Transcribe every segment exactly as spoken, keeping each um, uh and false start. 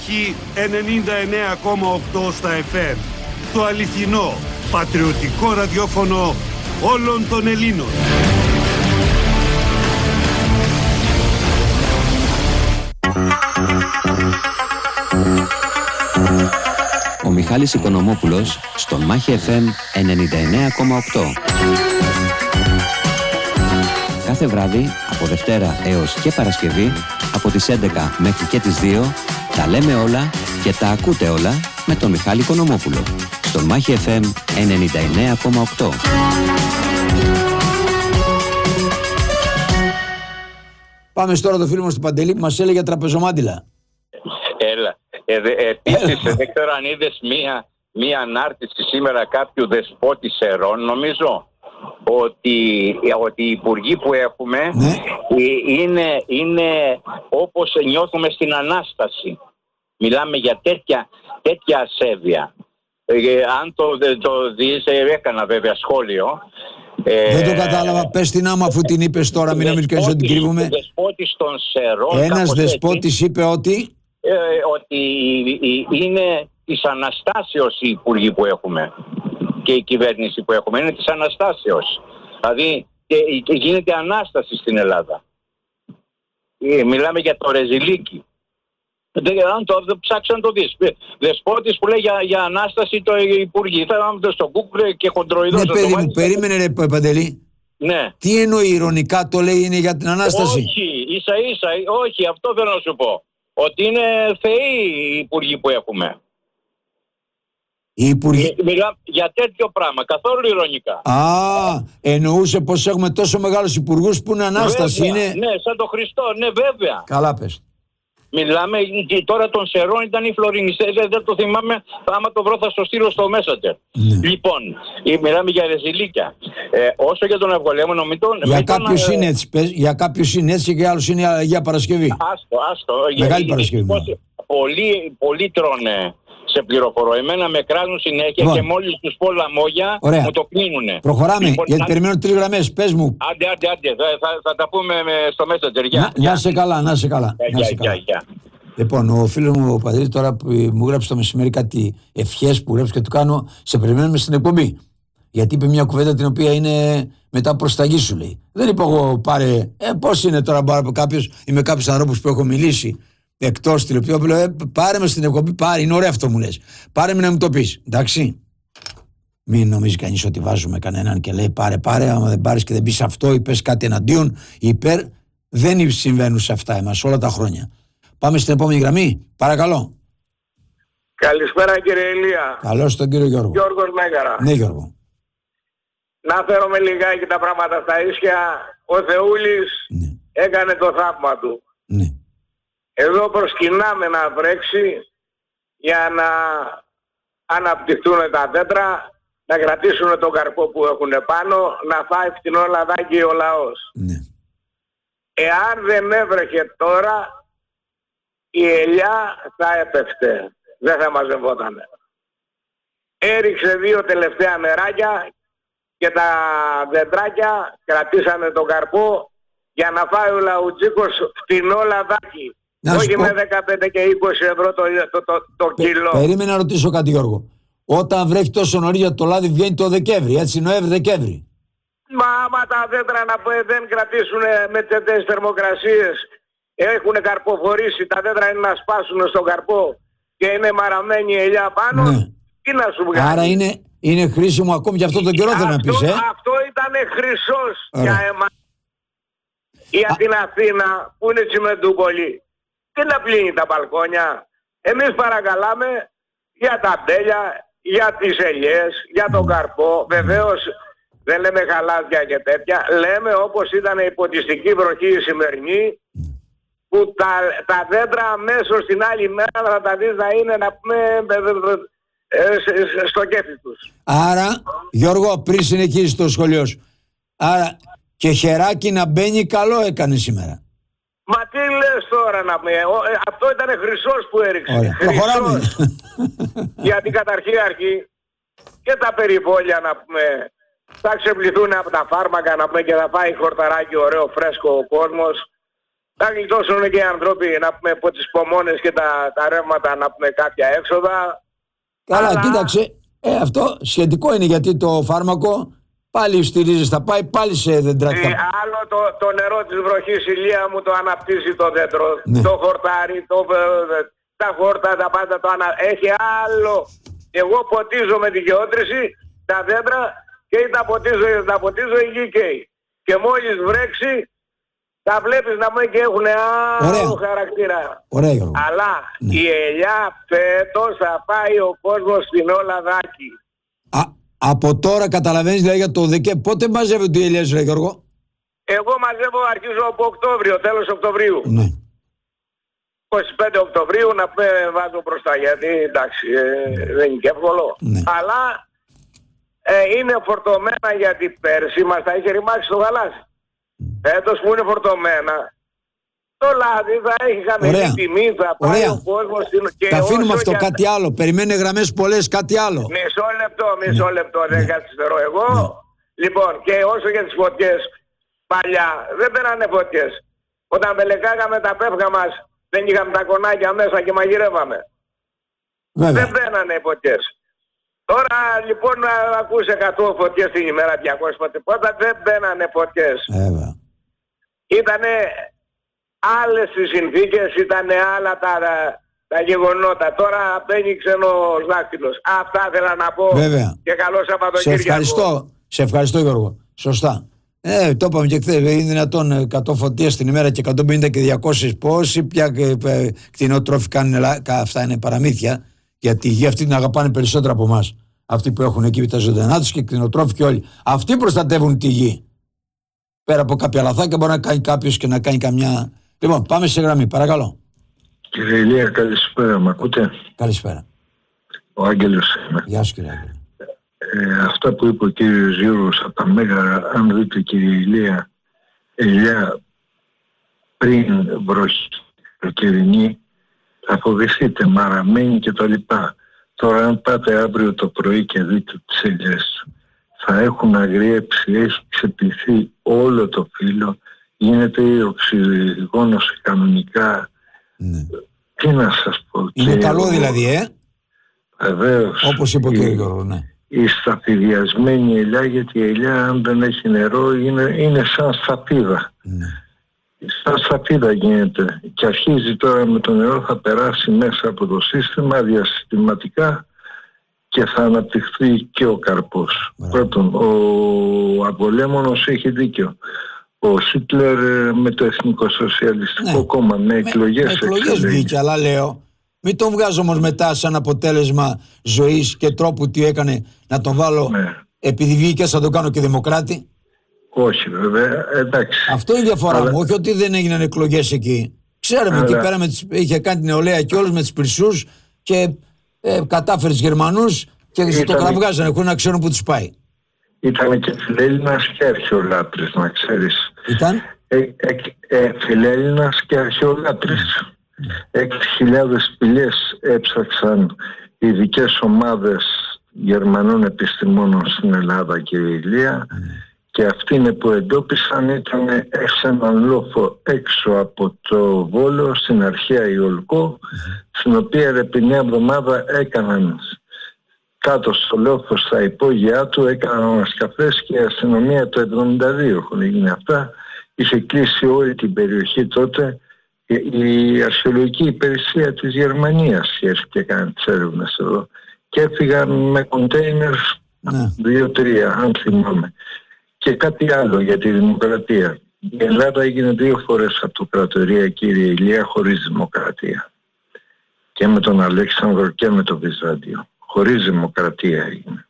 Υπάρχει ενενήντα εννέα κόμμα οκτώ στα εφ εμ. Το αληθινό, πατριωτικό ραδιόφωνο όλων των Ελλήνων. Ο Μιχάλης Οικονομόπουλος στον Μάχη εφ εμ ενενήντα εννέα κόμμα οκτώ. Κάθε βράδυ, από Δευτέρα έως και Παρασκευή, από τις έντεκα μέχρι και τις δύο, τα λέμε όλα και τα ακούτε όλα με τον Μιχάλη Οικονομόπουλο στον Μάχη εφ εμ ενενήντα εννέα κόμμα οκτώ. Πάμε τώρα το φίλο μας του Παντελή που μας έλεγε για τραπεζομάντιλα. Έλα. Ε, ε, επίσης, δεν ξέρω αν είδες μία, μία ανάρτηση σήμερα κάποιου δεσπότη Σερών, νομίζω, ότι, ότι οι υπουργοί που έχουμε ναι. είναι, είναι όπως νιώθουμε στην Ανάσταση. Μιλάμε για τέτοια, τέτοια ασέβεια. Ε, αν το, το δεις, έκανα βέβαια σχόλιο. Ε, δεν το κατάλαβα, πες την άμα αφού την είπες τώρα, μην νομίζεις κανείς ότι την κρύβουμε. Δεσπότης των Σερών. Ένας δεσπότης είπε ότι... Ε, ότι είναι της Αναστάσεως οι υπουργοί που έχουμε και η κυβέρνηση που έχουμε είναι της Αναστάσεως, δηλαδή και, και γίνεται Ανάσταση στην Ελλάδα. ε, μιλάμε για το Ρεζιλίκι. Αν το, το ψάξω να το δεις, δεσπότης που λέει για, για Ανάσταση το υπουργοί, θα πάμε στο Google και χοντροειδώς. Ναι παιδί μου, περίμενε ρε Παντελή. Ναι. Τι εννοεί ηρωνικά, το λέει είναι για την Ανάσταση? Όχι, ίσα ίσα, όχι, αυτό θέλω να σου πω. Ότι είναι θεοί οι υπουργοί που έχουμε. Οι υπουργοί... Μιλάμε για τέτοιο πράγμα, καθόλου ηρωνικά. Α, εννοούσε πως έχουμε τόσο μεγάλους υπουργούς που είναι Ανάσταση. Βέβαια, είναι... ναι, σαν τον Χριστό, ναι βέβαια. Καλά πες. Μιλάμε, και τώρα των Σερών ήταν οι Φλωρινιστές, δεν το θυμάμαι, άμα το βρω θα στο στείλω στο Messenger. Ναι. Λοιπόν, μιλάμε για ρεζιλίκια. Ε, όσο για τον Αυγολέμονο, μην τον... Για μην κάποιους τον, είναι έτσι, πες, για κάποιους είναι έτσι και για άλλους είναι Αγία Παρασκευή. Άστο, άστο. Μεγάλη για, Παρασκευή. Πολλοί, πολλοί τρώνε σε πληροφορώ. Εμένα με κράζουν συνέχεια λοιπόν. Και μόλις τους πω λαμόγια μου το κλείνουνε. Προχωράμε, λοιπόν, γιατί να... περιμένω τρεις γραμμές, πες μου. Άντε, άντε, άντε, θα, θα, θα τα πούμε στο Messenger. Για, να, για. να σε καλά, να σε καλά. Για, να σε για, καλά. για. Λοιπόν, ο φίλος μου ο Παντελής τώρα που μου γράψει το μεσημέρι κάτι ευχές που γράψει και του κάνω, σε περιμένουμε στην εκπομπή. Γιατί είπε μια κουβέντα την οποία είναι μετά προσταγή σου, λέει. Δεν είπα εγώ πάρε, ε, πώς είναι τώρα πάρε κάποιος ή με κάποιους ανθρώπους που έχω μιλήσει εκτός τηλεοπτικού, λέω, ε, πάρε με στην εκπομπή, πάρε, είναι ωραίο αυτό μου λες. Πάρε με να μου το πεις, εντάξει. Μην νομίζει κανείς ότι βάζουμε κανέναν και λέει πάρε, πάρε, άμα δεν πάρεις και δεν πεις αυτό ή πες κάτι εναντίον, υπέρ, δεν συμβαίνουν σε αυτά εμάς όλα τα χρόνια. Πάμε στην επόμενη γραμμή, παρακαλώ. Καλησπέρα κύριε Ηλία. Καλώς τον κύριο Γιώργο. Γιώργος Μέγαρα. Ναι Γιώργο. Να φέρουμε λιγάκι τα πράγματα στα ίσια. Ο Θεούλης ναι. έκανε το θαύμα του. Ναι. Εδώ προσκυνάμε να βρέξει για να αναπτυχθούν τα δέντρα, να κρατήσουν τον καρπό που έχουν πάνω, να φάει φτηνό λαδάκι ο λαός. Ναι. Εάν δεν έβρεχε τώρα, η ελιά θα έπεφτε, δεν θα μαζευότανε. Έριξε δύο τελευταία νεράκια και τα δεντράκια κρατήσανε τον καρπό για να φάει ο λαουτζίκος φτηνό λαδάκι. Να όχι πω... με δεκαπέντε και είκοσι ευρώ το, το, το, το Πε, κιλό. Περίμενα να ρωτήσω κάτι Γιώργο. Όταν βρέχει τόσο νωρίς για το λάδι βγαίνει το Δεκέμβρη, έτσι, Νοέμβρη-Δεκέμβρη. Μα άμα τα δέντρα να δεν κρατήσουν με τέτοιες θερμοκρασίες, έχουν καρποφορήσει, τα δέντρα είναι να σπάσουν στον καρπό και είναι μαραμένη η ελιά πάνω, ναι. Τι να σου βγάλει. Άρα είναι, είναι χρήσιμο ακόμη και αυτό τον καιρό δεν να πεις, ε. Αυτό ήταν χρυσός για εμάς. Για την Αθήνα που είναι Τσιμεντούπολη. Τι να πλύνει τα μπαλκόνια. Εμείς παρακαλάμε για τα μπέλια, για τις ελιές, για τον καρπό. Βεβαίως δεν λέμε χαλάζια και τέτοια. Λέμε όπως ήταν η ποτιστική βροχή η σημερινή, που τα, τα δέντρα αμέσως την άλλη μέρα θα τα δεις να είναι να πούμε στο κέφι τους. Άρα, Γιώργο, πριν συνεχίσεις το σχολείο σου, άρα και χεράκι να μπαίνει καλό έκανε σήμερα. Μα τι λες τώρα να πούμε, αυτό ήταν χρυσός που έριξε. Ωραία, προχωράμε. Για την καταρχίαρχη και τα περιβόλια να πούμε, θα ξεπληθούν από τα φάρμακα να πούμε και θα φάει χορταράκι ωραίο φρέσκο ο κόσμος. Θα γλιτώσουν και οι άνθρωποι να πούμε από τις πομόνες και τα, τα ρεύματα να πούμε κάποια έξοδα. Καλά, αλλά... κοίταξε, ε, αυτό σχετικό είναι γιατί το φάρμακο πάλι στηρίζεις, θα πάει πάλι σε δεντράκι. Ε, άλλο το, το νερό της βροχής, ηλία μου, το αναπτύσσει το δέντρο, ναι. Το χορτάρι, το, τα χόρτα, τα πάντα το ανα... Έχει άλλο. Εγώ ποτίζω με τη γεώτρηση τα δέντρα και ή τα ποτίζω ή τα ποτίζω η γη καίει. Και μόλις βρέξει τα βλέπεις να μην και έχουν άλλο χαρακτήρα. Ωραία, Γιώργο. Αλλά ναι. Η ελιά φέτος θα πάει ο κόσμος στην όλα δάκη. Α, από τώρα καταλαβαίνεις δηλαδή για το Δεκέμβριο. Πότε μαζεύονται οι ελιές, ρε Γιώργο? Εγώ μαζεύω, αρχίζω από Οκτώβριο, τέλος Οκτωβρίου. Ναι. είκοσι πέντε Οκτωβρίου να με βάζω μπροστά, γιατί εντάξει ε, δεν είναι και εύκολο. Ναι. Αλλά ε, είναι φορτωμένα, γιατί πέρσι μας τα είχε ρημάξει στο γαλάζι. Φέτος που είναι φορτωμένα, το λάδι θα έχει χαμηλή τιμή, θα πάει Ωραία. Ο κόσμος στην... Τα αφήνουμε αυτό, κάτι για... άλλο. Περιμένει γραμμές πολλές, κάτι άλλο. Μισό λεπτό, μισό ναι. λεπτό, δεν ναι. καθυστερώ εγώ. Ναι. Λοιπόν, και όσο για τις φωτιές, παλιά δεν πέρανε φωτιές. Όταν πελεκάγαμε τα πέφκα μας, δεν είχαμε τα κονάκια μέσα και μαγειρεύαμε. Βέβαια. Δεν πέρανε φωτιές. Τώρα λοιπόν να ακούς εκατό φωτιές την ημέρα, διακόσιες πότε δεν μπαίνανε φωτιές. Βέβαια. Ήτανε άλλες τις συνθήκες, ήτανε άλλα τα, τα γεγονότα. Τώρα μπαίνει ξένος δάκτυλος. Αυτά ήθελα να πω. Βέβαια. Και καλό Σαββατοκύριακο. Σε ευχαριστώ. Σε ευχαριστώ, Γιώργο. Σωστά. Ε, το είπαμε και χθες. Είναι δυνατόν εκατό φωτιές την ημέρα και εκατόν πενήντα και διακόσιες. Πόσοι πια κτηνοτρόφοι κάνουν, αυτά είναι παραμύθια. Γιατί οι γη αυτοί την αγαπάνε περισσότερο από εμάς. Αυτοί που έχουν εκεί τα ζωντανά τους και κτηνοτρόφοι και όλοι. Αυτοί προστατεύουν τη γη. Πέρα από κάποια λαθάκια μπορεί να κάνει κάποιος και να κάνει καμιά. Λοιπόν, πάμε σε γραμμή, παρακαλώ. Κύριε Ηλία, καλησπέρα. Μ' ακούτε? Καλησπέρα. Ο Άγγελος είμαι. Γεια σου, κύριε Άγγελο. Ε, αυτά που είπε ο κύριος Γιώργος από τα Μέγαρα, αν δείτε, κύριε Ηλία, ελιά πριν βροχή καλοκαιρινή, θα φοβηθείτε, μαραμένη και τα λοιπά. Τώρα αν πάτε αύριο το πρωί και δείτε τις ελιές, θα έχουν αγριέψει, έχει ξεπληθεί όλο το φύλλο, γίνεται η οξυγόνωση κανονικά. Ναι. Τι να σας πω. Είναι καλό δηλαδή, ε? Βεβαίως. Όπως είπε ο κύριος Γιώργος, ναι. Η σταφυδιασμένη ελιά, γιατί η ελιά αν δεν έχει νερό είναι, είναι σαν σταφίδα. Ναι. Σαν σταφίδα γίνεται και αρχίζει τώρα με το νερό, θα περάσει μέσα από το σύστημα διασυστηματικά και θα αναπτυχθεί και ο καρπός. Μπράβο. Πρώτον, ο Απολέμονος έχει δίκιο. Ο Χίτλερ με το Εθνικό Σοσιαλιστικό ναι. Κόμμα με εκλογές. Με, με εκλογές βγήκε, αλλά λέω μην τον βγάζω όμως μετά σαν αποτέλεσμα ζωής και τρόπου τι έκανε να τον βάλω ναι. επειδή βγήκε θα τον κάνω και δημοκράτη. Όχι βέβαια, εντάξει. Αυτό είναι η διαφορά αλλά... μου, όχι ότι δεν έγιναν εκλογές εκεί. Ξέραμε αλλά... εκεί πέρα με τις... είχε κάνει την νεολαία και όλους με τις Πυρσούς και ε, κατάφερε τους Γερμανούς και ήταν... το κραυγάζανε χωρίς να ξέρουν που τους πάει. Ήταν και φιλέλληνας και αρχαιολάτρης, να ξέρεις. Ήταν? Ε, ε, ε, φιλέλληνας και αρχαιολάτρης. Έξι χιλιάδες σπηλιές έψαξαν ειδικές ομάδες Γερμανών επιστημόνων στην Ελλάδα και η Ηλία mm. και αυτοί είναι που εντόπισαν ήταν σε έναν λόφο έξω από το Βόλο στην αρχαία Ιολκό mm. στην οποία επί μια εβδομάδα έκαναν κάτω στο λόφο στα υπόγειά του έκαναν ανασκαφές και η αστυνομία το εβδομήντα δύο έχουν γίνει αυτά, είχε κλείσει όλη την περιοχή τότε. Η αρχαιολογική υπηρεσία της Γερμανίας έρχεται και κάνει τις έρευνες εδώ και έφυγαν με κοντέινερ δύο-τρία αν θυμάμαι. Και κάτι άλλο για τη δημοκρατία. Η Ελλάδα έγινε δύο φορές αυτοκρατορία, κύριε Ηλία, χωρίς δημοκρατία. Και με τον Αλέξανδρο και με τον Βυζάντιο. Χωρίς δημοκρατία έγινε.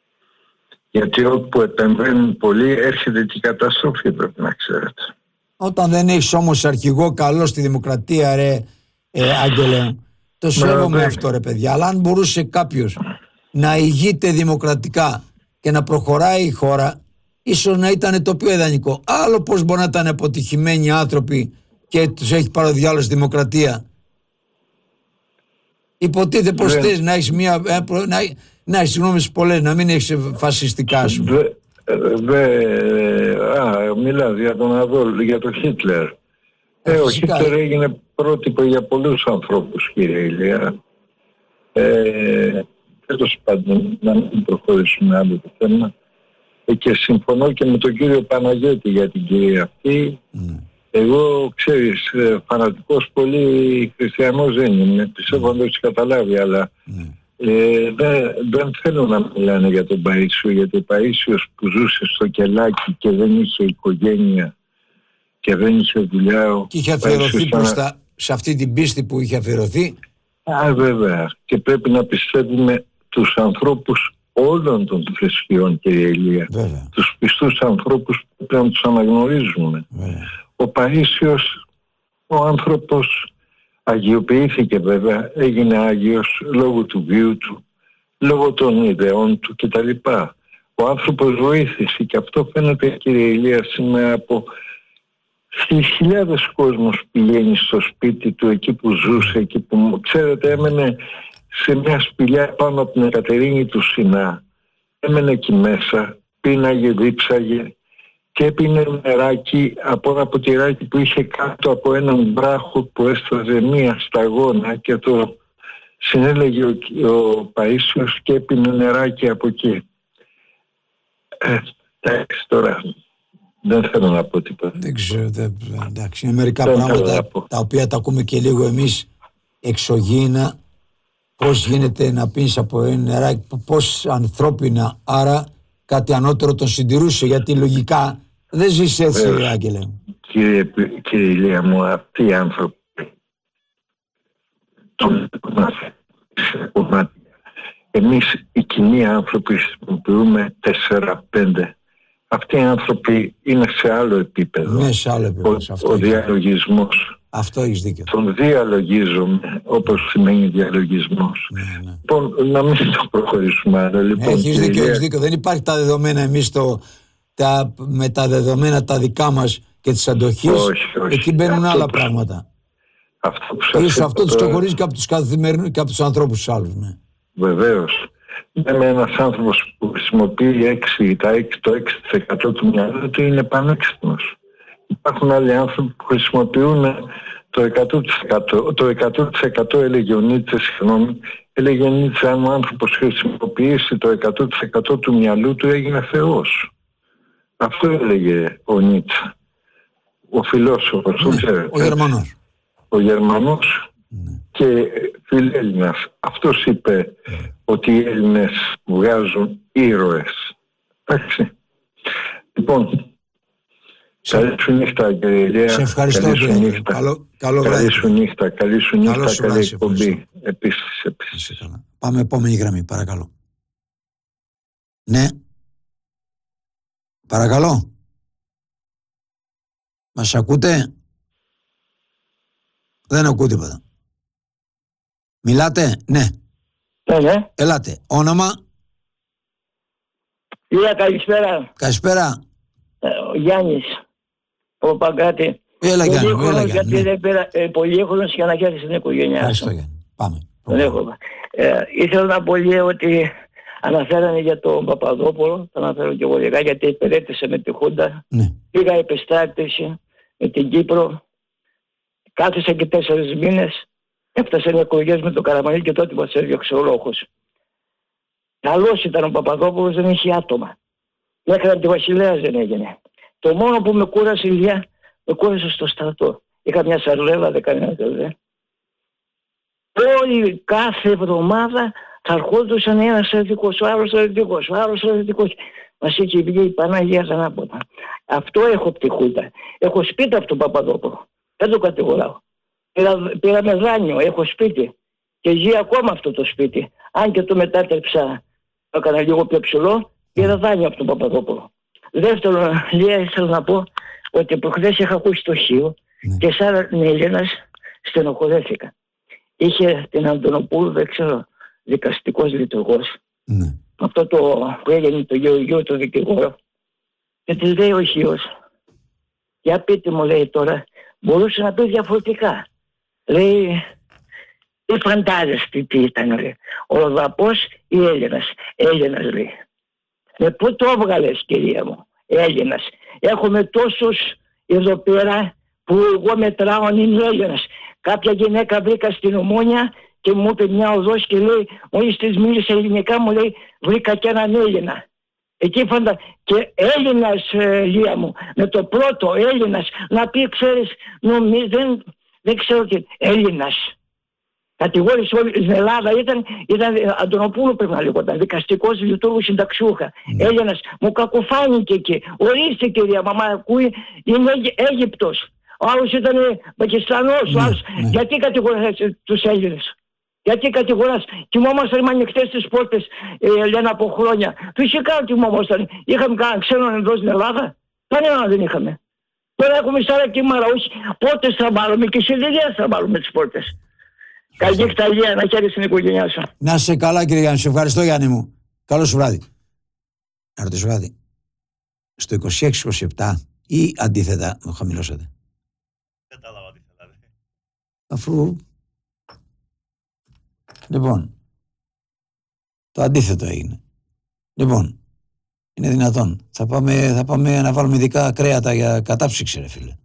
Γιατί όπου επεμβαίνουν πολλοί έρχεται και η καταστροφή, πρέπει να ξέρετε. Όταν δεν έχεις όμως αρχηγό καλό στη δημοκρατία, ρε ε, Άγγελε, το σέβομαι αυτό ρε παιδιά, αλλά αν μπορούσε κάποιος να ηγείται δημοκρατικά και να προχωράει η χώρα, ίσως να ήταν το πιο ιδανικό. Άλλο πως μπορεί να ήταν αποτυχημένοι άνθρωποι και τους έχει πάρει ο διάλογος στη δημοκρατία. Υποτίθεται πως θες να έχεις μία, να, να έχεις γνώμες πολλές, να μην έχεις φασιστικά ας πούμε. Δε, α, μιλάς για τον Αδόλ, για τον Χίτλερ. Ε, ο Χίτλερ έγινε πρότυπο για πολλούς ανθρώπους, κύριε Ηλία. Ε, τέλος πάντων, να μην προχωρήσουμε άλλο το θέμα. Ε, και συμφωνώ και με τον κύριο Παναγιώτη για την κυρία αυτή. Mm. Εγώ, ξέρεις, φανατικός πολύ χριστιανός δεν είμαι. Πιστεύω να το έχεις καταλάβει, αλλά mm. ε, δεν, δεν θέλω να μιλάνε για τον Παΐσιο, γιατί ο Παΐσιος που ζούσε στο κελάκι και δεν είχε οικογένεια και δεν είχε δουλειά. Και είχε αφιερωθεί μπροστά ένα... σε αυτή την πίστη που είχε αφιερωθεί. Α, βέβαια. Και πρέπει να πιστεύουμε τους ανθρώπους όλων των θρησκειών, κύριε Ηλία. Βέβαια. Τους πιστούς ανθρώπους που πρέπει να τους αναγνωρίζουμε. Βέβαια. Ο Παΐσιος, ο άνθρωπος αγιοποιήθηκε βέβαια, έγινε Άγιος λόγω του βίου του, λόγω των ιδεών του κτλ. Ο άνθρωπος βοήθησε και αυτό φαίνεται, κύριε Ηλία, σήμερα από στις χιλιάδες κόσμος πηγαίνει στο σπίτι του, εκεί που ζούσε, εκεί που, ξέρετε, έμενε σε μια σπηλιά πάνω από την Εκατερίνη του Σινά. Έμενε εκεί μέσα, πίναγε, δίψαγε και έπινε νεράκι από ένα ποτηράκι που είχε κάτω από έναν βράχο που έσταζε μία σταγόνα και το συνέλεγε ο, ο Παΐσιος και έπινε νεράκι από εκεί. Ε, εντάξει, τώρα δεν θέλω να πω τίποτα. Δεν ξέρω, δεν, εντάξει, είναι μερικά δεν πράγματα τα οποία τα ακούμε και λίγο εμείς εξωγήινα. Πώς γίνεται να πίνεις από ένα νεράκι, πώς ανθρώπινα, άρα κάτι ανώτερο τον συντηρούσε, γιατί λογικά δεν ζεις έτσι, Βέβαια. Άγγελε. Κύριε, κύριε Ηλία μου, αυτοί οι άνθρωποι τον κομμάτια. Εμείς οι κοινοί άνθρωποι χρησιμοποιούμε τέσσερα πέντε. Αυτοί οι άνθρωποι είναι σε άλλο επίπεδο. Ναι, σε άλλο επίπεδο. Ο, ο διαλογισμός. Αυτό έχεις δίκιο. Τον διαλογίζομαι, όπως σημαίνει διαλογισμός. Ναι, ναι. Λοιπόν, να μην το προχωρήσουμε άλλο. Λοιπόν, έχεις δίκιο, έχεις δίκιο. Δεν υπάρχει τα δεδομένα εμείς το, τα, με τα δεδομένα τα δικά μας και της αντοχής. Όχι, όχι. Εκεί μπαίνουν αυτό άλλα που, πράγματα. Αυτό που σας Ίσως αυτό τους τώρα... ξεχωρίζει και από τους καθημερινούς και από τους ανθρώπους τους άλλους. Ναι. Βεβαίως. Είμαι ένας άνθρωπος που χρησιμοποιεί έξι, τα έξι, το έξι τοις εκατό του μυαλού του είναι πανέξυπνος. Υπάρχουν άλλοι άνθρωποι που χρησιμοποιούν το εκατό τοις εκατό. Το εκατό τοις εκατό έλεγε ο Νίτσε, συγγνώμη, έλεγε ο Νίτσε, αν ο άνθρωπος χρησιμοποιήσει το εκατό τοις εκατό του μυαλού του έγινε Θεός. Αυτό έλεγε ο Νίτσε. Ο φιλόσοφος, ναι, το ξέρετε. Ο Γερμανός. Ο Γερμανός ναι. Και φιλέλληνας. Αυτός είπε ναι. ότι οι Έλληνες βγάζουν ήρωες. Εντάξει. Λοιπόν, καλή σου νύχτα, κύριε Ηλία. Σε ευχαριστώ, κύριε. Καλό, καλό βράδυ. Καλή σου νύχτα, καλή σου νύχτα, καλή εκπομπή. Επίσης, επίσης. Πάμε επόμενη γραμμή, παρακαλώ. Ναι. Παρακαλώ. Μας ακούτε? Δεν ακούω τίποτα. Μιλάτε? Ναι. Ναι, ναι. Ελάτε. Όνομα? Ηλία, καλησπέρα. Καλησπέρα. Ε, ο Γιάννης. Ο Παγκράτη. Έλα Γιάννη, έλα Γιάννη. Γιατί δεν πήρα ε, πολύχρονος για να χαίρεσαι στην οικογένειά σου. Ευχαριστώ Γιάννη. Πάμε. Τον έχω. Ε, ήθελα να πω λίγο ότι αναφέρανε για τον Παπαδόπουλο. Θα αναφέρω και εγώ λίγα γιατί υπηρέτησε με τη Χούντα. Ναι. Πήγα επιστράτευση με την Κύπρο. Κάθισα και τέσσερις μήνες. Έφτασε με εκλογές με τον Καραμανλή και τότε μας έδιωξε ο λόγος. Καλός ήταν ο Παπαδόπουλος, δεν είχε άτομα. Μέχρι αντιβασιλέας δεν έγινε. Το μόνο που με κούρασε, Ηλιά, με κούρασε στο στρατό. Είχα μια σαρλέλα, δεν κανένα δεν. Όλη κάθε εβδομάδα θα ερχόντουσαν ένας στρατικός, ο άλλος στρατικός, ο άλλος στρατικός. Μας είχε βγει η Παναγία Θανάποτα. Αυτό έχω από τη Χούντα. Έχω σπίτι από τον Παπαδόπουλο. Δεν το κατηγοράω. Πήρα, πήραμε δάνειο, έχω σπίτι. Και ζει ακόμα αυτό το σπίτι. Αν και το μετάτρεψα, το έκανα λίγο πιο ψηλό, πήρα δάνειο από τον Παπαδόπουλο. Δεύτερον, Λία, ήθελα να πω ότι προχθές είχα ακούσει το Χίο mm. και σαν Έλληνας στενοχωρέθηκα. Είχε την Αντωνοπούλου, δεν ξέρω, δικαστικός λειτουργός. Mm. Αυτό το που έγινε το Γεωργείο, το δικηγόρο. Και της λέει ο Χίος, για πείτε μου, λέει τώρα, μπορούσε να πει διαφορετικά. Λέει, τι φαντάζεστε τι ήταν, λέει. Ο Ροδαπός ή Έλληνας. Έλληνας, λέει. Με πού το έβγαλες, κυρία μου, Έλληνας. Έχουμε τόσους εδώ πέρα που εγώ μετράω είναι Έλληνας. Κάποια γυναίκα βρήκα στην Ομόνια και μου είπε μια οδός και λέει, μόλις της μίλησε ελληνικά, μου λέει, βρήκα και έναν Έλληνα. Εκεί φαντα... Και Έλληνας, ε, Λία μου, με το πρώτο Έλληνας, να πει, ξέρεις, νομίζω, δεν, δεν ξέρω τι, Έλληνας. Κατηγόρησε όλη την Ελλάδα, ήταν, ήταν Αντωνοπούλου πρέπει να λέγονταν, δικαστικός λειτουργού συνταξιούχα. Mm. Έλληνας, μου κακοφάνηκε εκεί. Ορίστε κυρία, μαμά ακούει, είναι Αίγυπτος. Ο άλλος ήταν Πακιστανός, ο άλλος. Mm. Γιατί κατηγοράς τους Έλληνες? Γιατί κατηγοράς? Τιμόμασταν με ανοιχτές τις πόρτες, ε, λένε από χρόνια. Φυσικά τιμόμασταν. Είχαμε κανένα ξένον εδώ στην Ελλάδα? Κανένα δεν είχαμε. Τώρα έχουμε σαν κύμαρα, όχι πόρτες θα βάλουμε και συνδυασίες θα βάλουμε τις πόρτες. Καλή νύχτα, Λία, να χαίρεσαι στην οικογένειά σου. Να είσαι καλά, κύριε Γιάννη. Σε ευχαριστώ, Γιάννη μου. Καλό σου βράδυ. Να ρωτήσω βράδυ. Στο είκοσι έξι είκοσι επτά ή αντίθετα μου χαμηλώσατε? Κατάλαβα τι θέλατε. Αφού. Λοιπόν. Το αντίθετο έγινε. Λοιπόν. Είναι δυνατόν. Θα πάμε, θα πάμε να βάλουμε ειδικά κρέατα για κατάψυξη, ρε φίλε.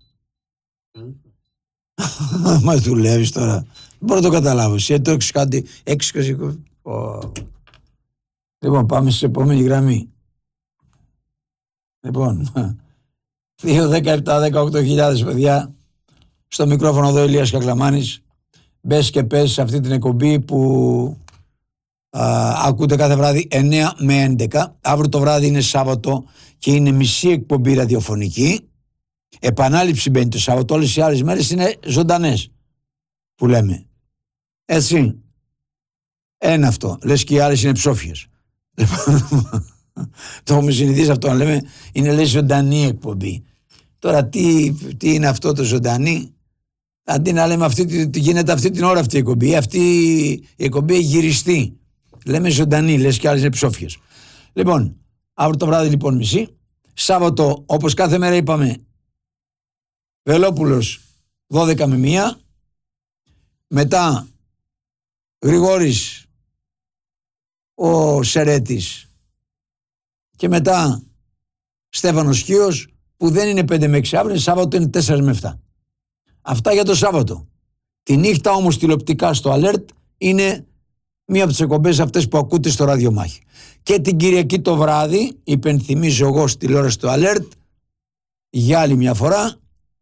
Μα δουλεύεις τώρα. Δεν μπορώ να το καταλάβω. Εσύ το έχεις κάτι έξι και είκοσι. Λοιπόν, πάμε στην επόμενη γραμμή. Λοιπόν, δύο, δέκα, επτά, δεκαοκτώ χιλιάδες παιδιά. Στο μικρόφωνο εδώ Ηλίας Κακλαμάνης. Μπες και πες σε αυτή την εκπομπή που α, ακούτε κάθε βράδυ εννιά με έντεκα. Αύριο το βράδυ είναι Σάββατο και είναι μισή εκπομπή ραδιοφωνική. Επανάληψη μπαίνει το Σάββατο. Όλες οι άλλες μέρες είναι ζωντανές που λέμε. Έτσι. Ένα αυτό. Λες και οι άλλες είναι ψόφιες. Το έχουμε συνηθίσει αυτό να λέμε. Είναι λέει ζωντανή εκπομπή. Τώρα τι, τι είναι αυτό το ζωντανή? Αντί να λέμε αυτή, τι γίνεται αυτή την ώρα αυτή η εκπομπή. Αυτή η εκπομπή έχει γυριστεί. Λέμε ζωντανή. Λες και άλλες είναι ψόφιες. Λοιπόν, αύριο το βράδυ λοιπόν μισή. Σάββατο όπως κάθε μέρα είπαμε Βελόπουλος δώδεκα με μία. Μετά Γρηγόρης ο Σερέτης και μετά Στέφανος Σκύος που δεν είναι πέντε με έξι αύριο, Σάββατο είναι τέσσερα με επτά. Αυτά για το Σάββατο. Τη νύχτα όμως τηλεοπτικά στο Alert είναι μία από τις εκπομπές αυτές που ακούτε στο ραδιομάχη. Και την Κυριακή το βράδυ υπενθυμίζω εγώ στη τηλεόραση στο Alert για άλλη μια φορά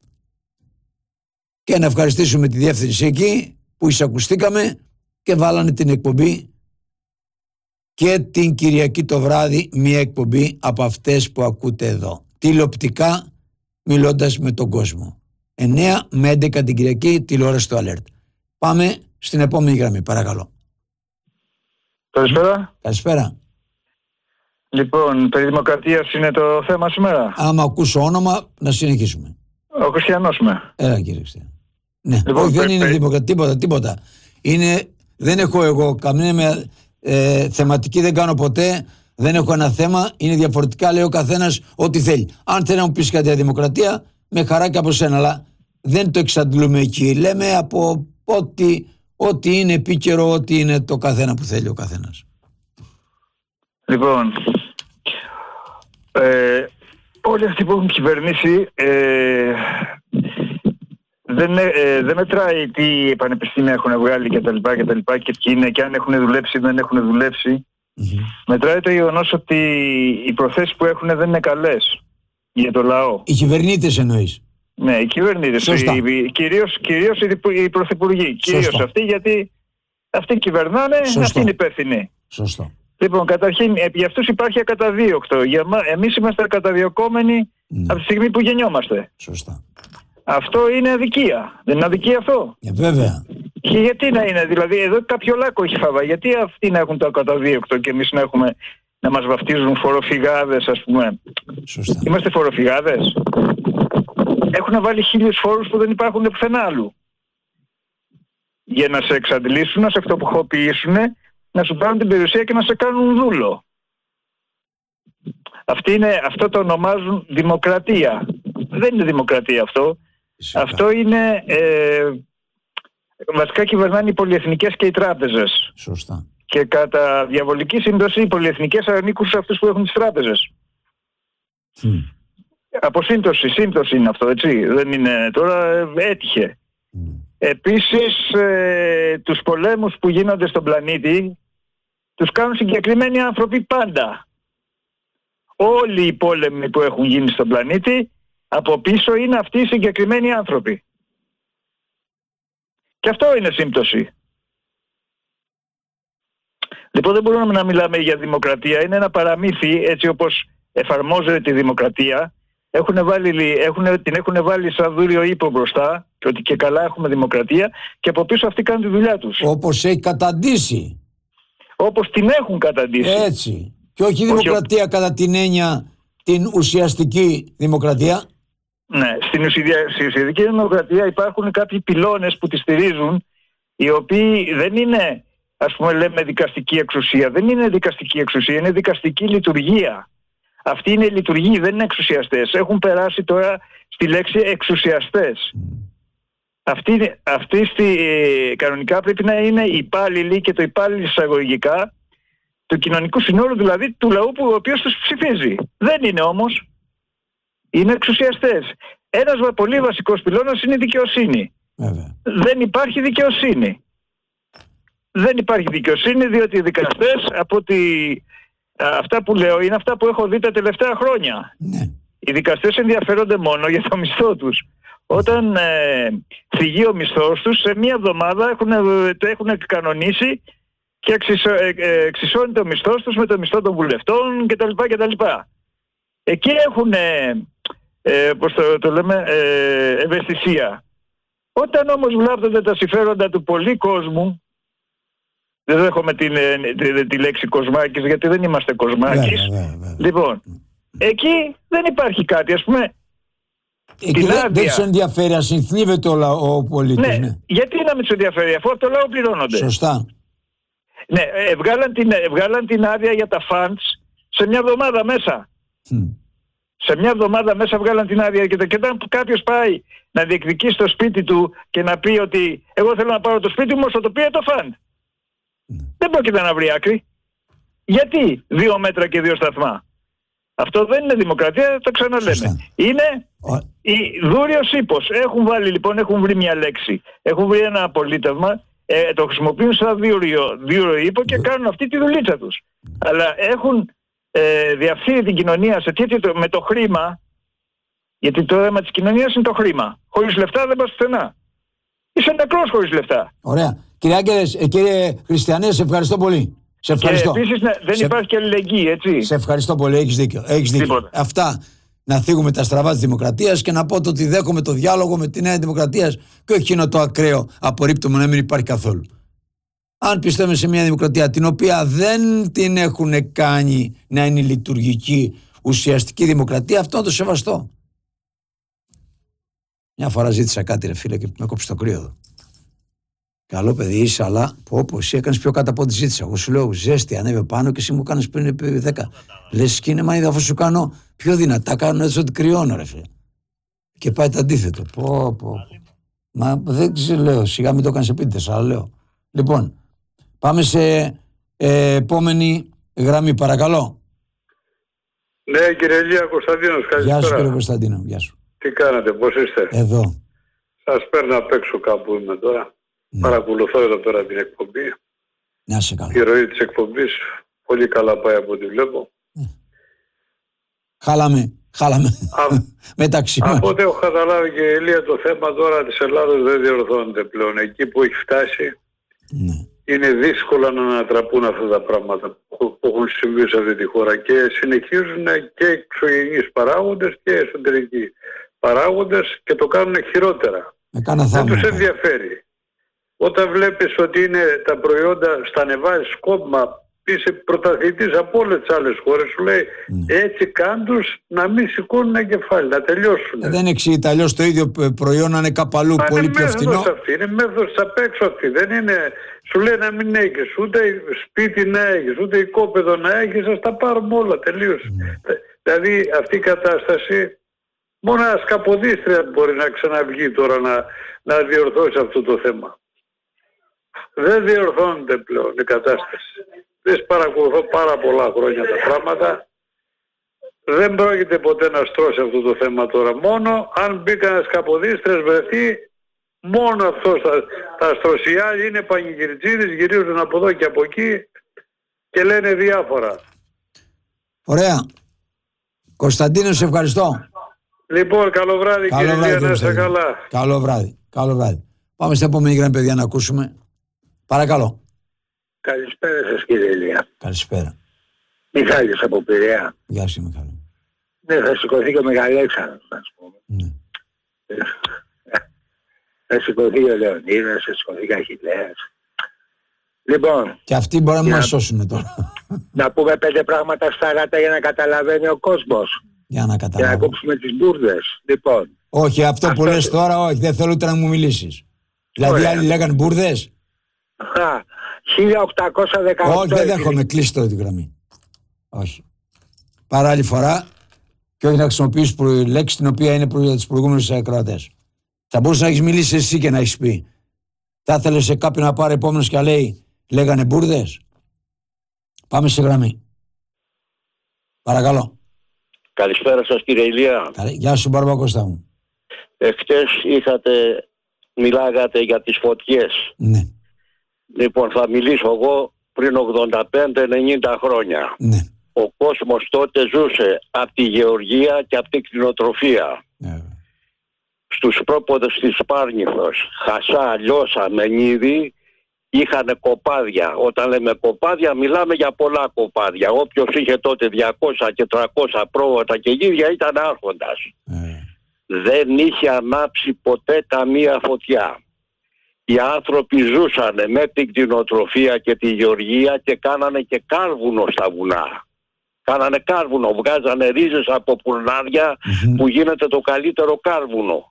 και να ευχαριστήσουμε τη διεύθυνση εκεί που εισακουστήκαμε και βάλανε την εκπομπή και την Κυριακή το βράδυ μια εκπομπή από αυτές που ακούτε εδώ. Τηλεοπτικά μιλώντας με τον κόσμο. εννιά με έντεκα την Κυριακή τηλεόραση στο Alert. Πάμε στην επόμενη γραμμή, παρακαλώ. Καλησπέρα. Καλησπέρα. Λοιπόν, περί δημοκρατίας είναι το θέμα σήμερα. Άμα ακούσω όνομα, να συνεχίσουμε. Ο Χριστιανός είμαι. Έλα κύριε Χριστιανό. Ναι, λοιπόν, όχι, δεν πε, είναι πε... δημοκρατία, τίποτα, τίποτα. Είναι, δεν έχω εγώ καμία ε, θεματική, δεν κάνω ποτέ, δεν έχω ένα θέμα, είναι διαφορετικά, λέει ο καθένας ό,τι θέλει. Αν θέλει να μου πεις κάτι για δημοκρατία, με χαρά και από σένα, αλλά δεν το εξαντλούμε εκεί. Λέμε από ό,τι, ό,τι είναι επίκαιρο, ό,τι είναι το καθένα που θέλει ο καθένας. Λοιπόν, ε, όλοι αυτοί που έχουν κυβερνήσει ε, δεν, ε, δεν μετράει τι πανεπιστήμια έχουν βγάλει και τα λοιπά και τα λοιπά και ποιοι είναι και αν έχουν δουλέψει ή δεν έχουν δουλέψει. Mm-hmm. Μετράει το γεγονός ότι οι προθέσεις που έχουν δεν είναι καλές για το λαό. Οι κυβερνήτες εννοείς? Ναι, οι κυβερνήτες, οι, κυρίως, κυρίως οι πρωθυπουργοί, κυρίως αυτοί, γιατί αυτοί κυβερνάνε, Σωστό. Αυτοί είναι υπεύθυνοι. Σωστό. Λοιπόν, καταρχήν, για αυτούς υπάρχει ακαταδίωκτο. Για μα, εμείς είμαστε ακαταδιωκόμενοι ναι. από τη στιγμή που γεννιόμαστε. Σωστά. Αυτό είναι αδικία. Δεν είναι αδικία αυτό? Ε, βέβαια. Και γιατί να είναι, δηλαδή, εδώ κάποιο λάκκο έχει φάβα. Γιατί αυτοί να έχουν το ακαταδίωκτο και εμείς να, έχουμε, να μας βαφτίζουν φοροφυγάδες, ας πούμε. Σωστά. Είμαστε φοροφυγάδες? Έχουν βάλει χίλιους φόρους που δεν υπάρχουν πουθενά άλλου. Για να σε εξαντλήσουν, να σε αυτοπουχοποιήσουν, να σου πάρουν την περιουσία και να σε κάνουν δούλο. Αυτή είναι, αυτό το ονομάζουν δημοκρατία. Δεν είναι δημοκρατία αυτό. Φυσικά. Αυτό είναι... Ε, βασικά κυβερνάνε οι πολυεθνικές και οι τράπεζες. Σωστά. Και κατά διαβολική σύμπτωση οι πολυεθνικές ανήκουν σε αυτούς που έχουν τις τράπεζες. Mm. Από σύμπτωση, σύμπτωση είναι αυτό, έτσι. Δεν είναι τώρα, έτυχε. Mm. Επίσης, ε, τους πολέμους που γίνονται στον πλανήτη τους κάνουν συγκεκριμένοι άνθρωποι πάντα. Όλοι οι πόλεμοι που έχουν γίνει στον πλανήτη από πίσω είναι αυτοί οι συγκεκριμένοι άνθρωποι. Και αυτό είναι σύμπτωση. Λοιπόν, δεν μπορούμε να μιλάμε για δημοκρατία. Είναι ένα παραμύθι, έτσι όπως εφαρμόζεται τη δημοκρατία. Έχουν βάλει, έχουν, την έχουν βάλει σαν δούριο ύπο μπροστά και ότι και καλά έχουμε δημοκρατία και από πίσω αυτοί κάνουν τη δουλειά τους. Όπως έχει καταντήσει. Όπως την έχουν καταντήσει. Έτσι. Και όχι η δημοκρατία όχι... κατά την έννοια την ουσιαστική δημοκρατία. Ναι, στην ουσιαστική δημοκρατία υπάρχουν κάποιοι πυλώνες που τη στηρίζουν, οι οποίοι δεν είναι, ας πούμε λέμε, δικαστική εξουσία. Δεν είναι δικαστική εξουσία, είναι δικαστική λειτουργία. Αυτή είναι λειτουργοί, δεν είναι εξουσιαστές. Έχουν περάσει τώρα στη λέξη εξουσιαστές. Mm. Αυτή, αυτή στη, κανονικά πρέπει να είναι υπάλληλοι και το υπάλληλοι εισαγωγικά του κοινωνικού συνόλου, δηλαδή του λαού που ο οποίος τους ψηφίζει. Δεν είναι όμως. Είναι εξουσιαστές. Ένας πολύ βασικός πυλώνας είναι η δικαιοσύνη. Βέβαια. Δεν υπάρχει δικαιοσύνη. Δεν υπάρχει δικαιοσύνη διότι οι δικαστές από ότι αυτά που λέω είναι αυτά που έχω δει τα τελευταία χρόνια. Ναι. Οι δικαστές ενδιαφέρονται μόνο για το μισθό τους. Όταν ε, φυγεί ο μισθός τους, σε μία εβδομάδα έχουν, το έχουν κανονίσει και εξισώ, ε, ε, εξισώνει το μισθός τους με το μισθό των βουλευτών κτλ. κτλ. Εκεί έχουν, ε, ε, πώς το, το λέμε, ε, ευαισθησία. Όταν όμως βλάπτονται τα συμφέροντα του πολλή κόσμου, δεν δέχομαι τη, τη, τη λέξη κοσμάκης γιατί δεν είμαστε κοσμάκης. Yeah, yeah, yeah. Λοιπόν, εκεί δεν υπάρχει κάτι, ας πούμε. Εκεί δεν τους ενδιαφέρει, ασυνθλίβεται ο, ο πολίτης. Ναι, ναι. Γιατί να μην τους ενδιαφέρει, αφού αυτό το λαό πληρώνονται. Σωστά. Ναι, ε, βγάλαν, την, ε, βγάλαν την άδεια για τα funds σε μια εβδομάδα μέσα. Mm. Σε μια εβδομάδα μέσα βγάλαν την άδεια και, και όταν κάποιος πάει να διεκδικήσει το σπίτι του και να πει ότι εγώ θέλω να πάρω το σπίτι μου, θα το πει το fund. Mm. Δεν πρόκειται να βρει άκρη. Γιατί δύο μέτρα και δύο σταθμά. Αυτό δεν είναι δημοκρατία, το ξαναλέμε. Σωστά. Είναι Ο... η δούριος ύπος. Έχουν βάλει λοιπόν, έχουν βρει μια λέξη. Έχουν βρει ένα απολύτευμα, ε, το χρησιμοποιούν σαν δούριο, δούριο ύπο και κάνουν αυτή τη δουλίτσα τους. Mm. Αλλά έχουν ε, διαφθείρει την κοινωνία σε τέτοιο, με το χρήμα, γιατί το θέμα της κοινωνίας είναι το χρήμα. Χωρίς λεφτά δεν πας πουθενά. Είσαι νεκρός χωρίς λεφτά. Ωραία. Κύριε Άγγελες, ε, κύριε Χριστιανέ, σε ευχαριστώ πολύ. Σε ευχαριστώ. Και επίσης ναι, δεν σε... υπάρχει και αλληλεγγύη, έτσι. Σε ευχαριστώ πολύ, έχεις δίκιο. Έχεις δίκιο. Αυτά, να θίγουμε τα στραβά της δημοκρατίας και να πω το ότι δέχομαι το διάλογο με τη Νέα Δημοκρατία και όχι εκείνο το ακραίο απορρίπτωμα να μην υπάρχει καθόλου. Αν πιστεύουμε σε μια δημοκρατία την οποία δεν την έχουν κάνει να είναι λειτουργική, ουσιαστική δημοκρατία, αυτό να το σεβαστώ. Μια φορά ζήτησα κάτι, ρε φίλε, και με κόψει το κρύο εδώ. Καλό παιδί είσαι, αλλά πω πω εσύ έκανες πιο κάτω από ό,τι ζήτησα. Εγώ σου λέω ζέστη, ανέβε πάνω και εσύ μου κάνεις πριν δέκα. Λες και είναι μανίδα, αφού σου κάνω πιο δυνατά, κάνω έτσι ότι κρυώνω, ρε φίλε. Και πάει το αντίθετο. Πω πω. Μα δεν ξέρω, λέω, σιγά μην το κάνεις επίτηδες, αλλά λέω. Λοιπόν, πάμε σε ε, επόμενη γραμμή, παρακαλώ. Ναι, κύριε Ηλία, Κωνσταντίνος, καλησπέρα. Γεια σου, κύριε Κωνσταντίνο, γεια σου. Τι κάνετε, πώς είστε? Εδώ. Σας παίρνω απ' έξω κάπου είμαι τώρα. Ναι. Παρακολουθώ εδώ πέρα την εκπομπή. Να σε καλά. Η ροή της εκπομπής πολύ καλά πάει από ό,τι βλέπω. Ναι. Χάλαμε, χάλαμε. Μεταξύ μας. Από ό,τι έχω καταλάβει και η Ηλία, το θέμα τώρα της Ελλάδος δεν διορθώνεται πλέον. Εκεί που έχει φτάσει, ναι, είναι δύσκολο να ανατραπούν αυτά τα πράγματα που έχουν συμβεί σε αυτή τη χώρα και συνεχίζουν και εξωγενείς παράγοντες και εσωτερικοί παράγοντες και το κάνουν χειρότερα. Δεν τους ενδιαφέρει. Όταν βλέπεις ότι είναι τα προϊόντα στα ανεβάζεις κόμμα, είσαι πρωταθλητής από όλες τις άλλες χώρες, σου λέει mm. έτσι κάντους να μην σηκώνουν ένα κεφάλι, να τελειώσουν. Ε, δεν εξηγείται, αλλιώς το ίδιο προϊόν να είναι κάπου πολύ πιο φθηνό. Αυτή, είναι μέθοδος απ' έξω αυτή. Δεν είναι, σου λέει να μην έχεις ούτε σπίτι να έχεις, ούτε οικόπεδο να έχεις, ας τα πάρουμε όλα, τελείως. Mm. Δηλαδή αυτή η κατάσταση, μόνο ένας Καποδίστρια μπορεί να ξαναβγεί τώρα να, να διορθώσει αυτό το θέμα. Δεν διορθώνεται πλέον η κατάσταση. Δεν παρακολουθώ πάρα πολλά χρόνια τα πράγματα δεν πρόκειται ποτέ να στρώσει αυτό το θέμα τώρα. Μόνο αν μπει κανένας καποδίστρες βρεθεί, μόνο αυτός θα, θα στρώσει. Οι άλλοι είναι πανηγυρτζίδες, γυρίζουν από εδώ και από εκεί και λένε διάφορα. Ωραία. Κωνσταντίνο, σε ευχαριστώ. Λοιπόν, καλό βράδυ, καλό κύριε βράδυ, Λία, να είστε καλά. Καλό βράδυ, καλό βράδυ. Πάμε στην επόμενη γραμμή, παιδιά, να ακούσουμε. Παρακαλώ. Καλησπέρα σας, κύριε Λία. Καλησπέρα. Μιχάλης από Πειραιά. Γεια σου, Μιχάλη. Ναι, θα σηκωθεί και ο Μεγαλέξανδρος, να σου πούμε. Ναι. Θα σηκωθεί ο Λεωνίδας, θα σηκωθεί και ο Αχιλλέας. Λοιπόν... Και αυτοί μπορεί να μας σώσουν τώρα. Να πούμε πέντε πράγματα στα γάτα για να καταλαβαίνει ο κόσμος. Για να καταλάβω. Για να κόψουμε τις μπουρδες. Λοιπόν. Όχι, αυτό, αυτό που λες τώρα, όχι, δεν θέλω ούτε να μου μιλήσεις. Δηλαδή άλλοι λέγανε μπουρδες. Α, χίλια οκτακόσια δεκαοκτώ. Όχι, δεν δέχομαι, κλείσει τώρα την γραμμή. Όχι. Παρά άλλη φορά και όχι να χρησιμοποιήσεις λέξη την οποία είναι για τους προηγούμενους ακροατές. Θα μπορούσε να έχεις μιλήσει εσύ και να έχεις πει. Θα ήθελες σε κάποιον να πάρει επόμενος και να λέει λέγανε μπουρδες. Πάμε σε γραμμή. Παρακαλώ. Καλησπέρα σας, κύριε Ηλία. Γεια σου, Μπαρμπακώστα μου. Εχθές είχατε, μιλάγατε για τις φωτιές. Ναι. Λοιπόν, θα μιλήσω εγώ πριν ογδόντα πέντε ενενήντα χρόνια. Ναι. Ο κόσμος τότε ζούσε από τη γεωργία και από την κτηνοτροφία. Ναι. Στους πρόποδες της Πάρνηθος, Χασά, Λιώσα, Μενίδη, είχαν κοπάδια. Όταν λέμε κοπάδια, μιλάμε για πολλά κοπάδια. Όποιος είχε τότε διακόσια και τριακόσια πρόβατα και γύρια ήταν άρχοντας. Ναι. Δεν είχε ανάψει ποτέ καμία φωτιά. Οι άνθρωποι ζούσαν με την κτηνοτροφία και τη γεωργία και κάνανε και κάρβουνο στα βουνά. Κάνανε κάρβουνο, βγάζανε ρίζες από πουρνάρια mm-hmm. που γίνεται το καλύτερο κάρβουνο.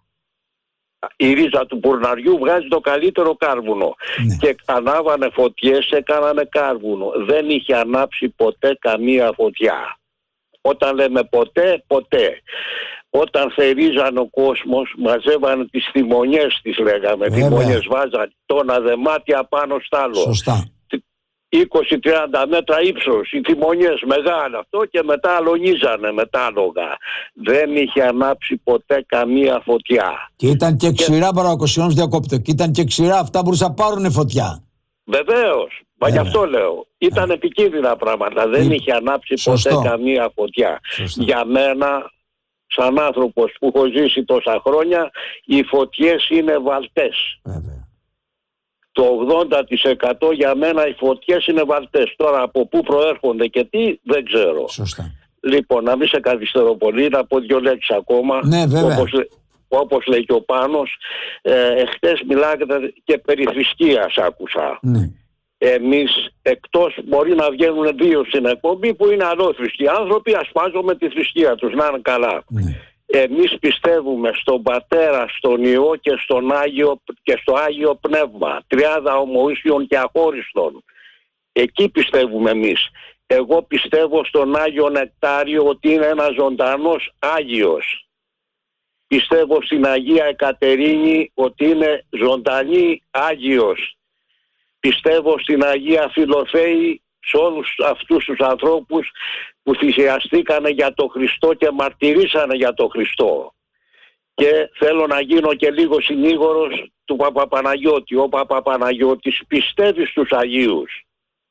Η ρίζα του πουρναριού βγάζει το καλύτερο κάρβουνο. Mm-hmm. Και ανάβανε φωτιές και κάνανε κάρβουνο. Δεν είχε ανάψει ποτέ καμία φωτιά. Όταν λέμε ποτέ, ποτέ. Όταν θερίζαν ο κόσμος, μαζεύανε τις θυμονιές, τις λέγαμε. Βέβαια. Θυμονιές βάζαν τόνα δεμάτια πάνω στ' άλλο. Σωστά. είκοσι με τριάντα μέτρα ύψος, οι θυμονιές μεγάλα αυτό και μετά αλωνίζανε με τα άλογα. Δεν είχε ανάψει ποτέ καμία φωτιά. Και ήταν και ξηρά, παρακοσιόνος διακόπτε, και ήταν και ξηρά, αυτά μπορούσαν να πάρουν φωτιά. Βεβαίως, μα γι' αυτό λέω. Ήταν επικίνδυνα πράγματα, δεν Ή... είχε ανάψει Σωστό. ποτέ καμία φωτιά. Σωστό. Για μένα, σαν άνθρωπος που έχω ζήσει τόσα χρόνια, οι φωτιές είναι βαλτές. Βέβαια. Το ογδόντα τοις εκατό για μένα οι φωτιές είναι βαλτές. Τώρα από πού προέρχονται και τι δεν ξέρω. Σωστά. Λοιπόν, να μην σε καθυστερώ πολύ, να πω δύο λέξεις ακόμα. Ναι, βέβαια. Όπως, όπως λέει και ο Πάνος, ε, εχθές μιλάγατε και περί θρησκείας άκουσα. Ναι. Εμείς εκτός μπορεί να βγαίνουν δύο στην εκπομπή που είναι αλόθρησκοι άνθρωποι, ασπάζομαι τη θρησκεία τους, να είναι καλά. Ναι. Εμείς πιστεύουμε στον Πατέρα, στον Υιό και, στον Άγιο, και στο Άγιο Πνεύμα, τριάδα ομοήσιων και αχώριστων. Εκεί πιστεύουμε εμείς. Εγώ πιστεύω στον Άγιο Νεκτάριο ότι είναι ένας ζωντανός Άγιος. Πιστεύω στην Αγία Εκατερίνη ότι είναι ζωντανή Άγιος. Πιστεύω στην Αγία Φιλοθέη, σε όλους αυτούς τους ανθρώπους που θυσιαστήκανε για το Χριστό και μαρτυρήσανε για το Χριστό. Και θέλω να γίνω και λίγο συνήγορος του Παπαπαναγιώτη. Ο Παπαπαναγιώτης πιστεύει στους Αγίους.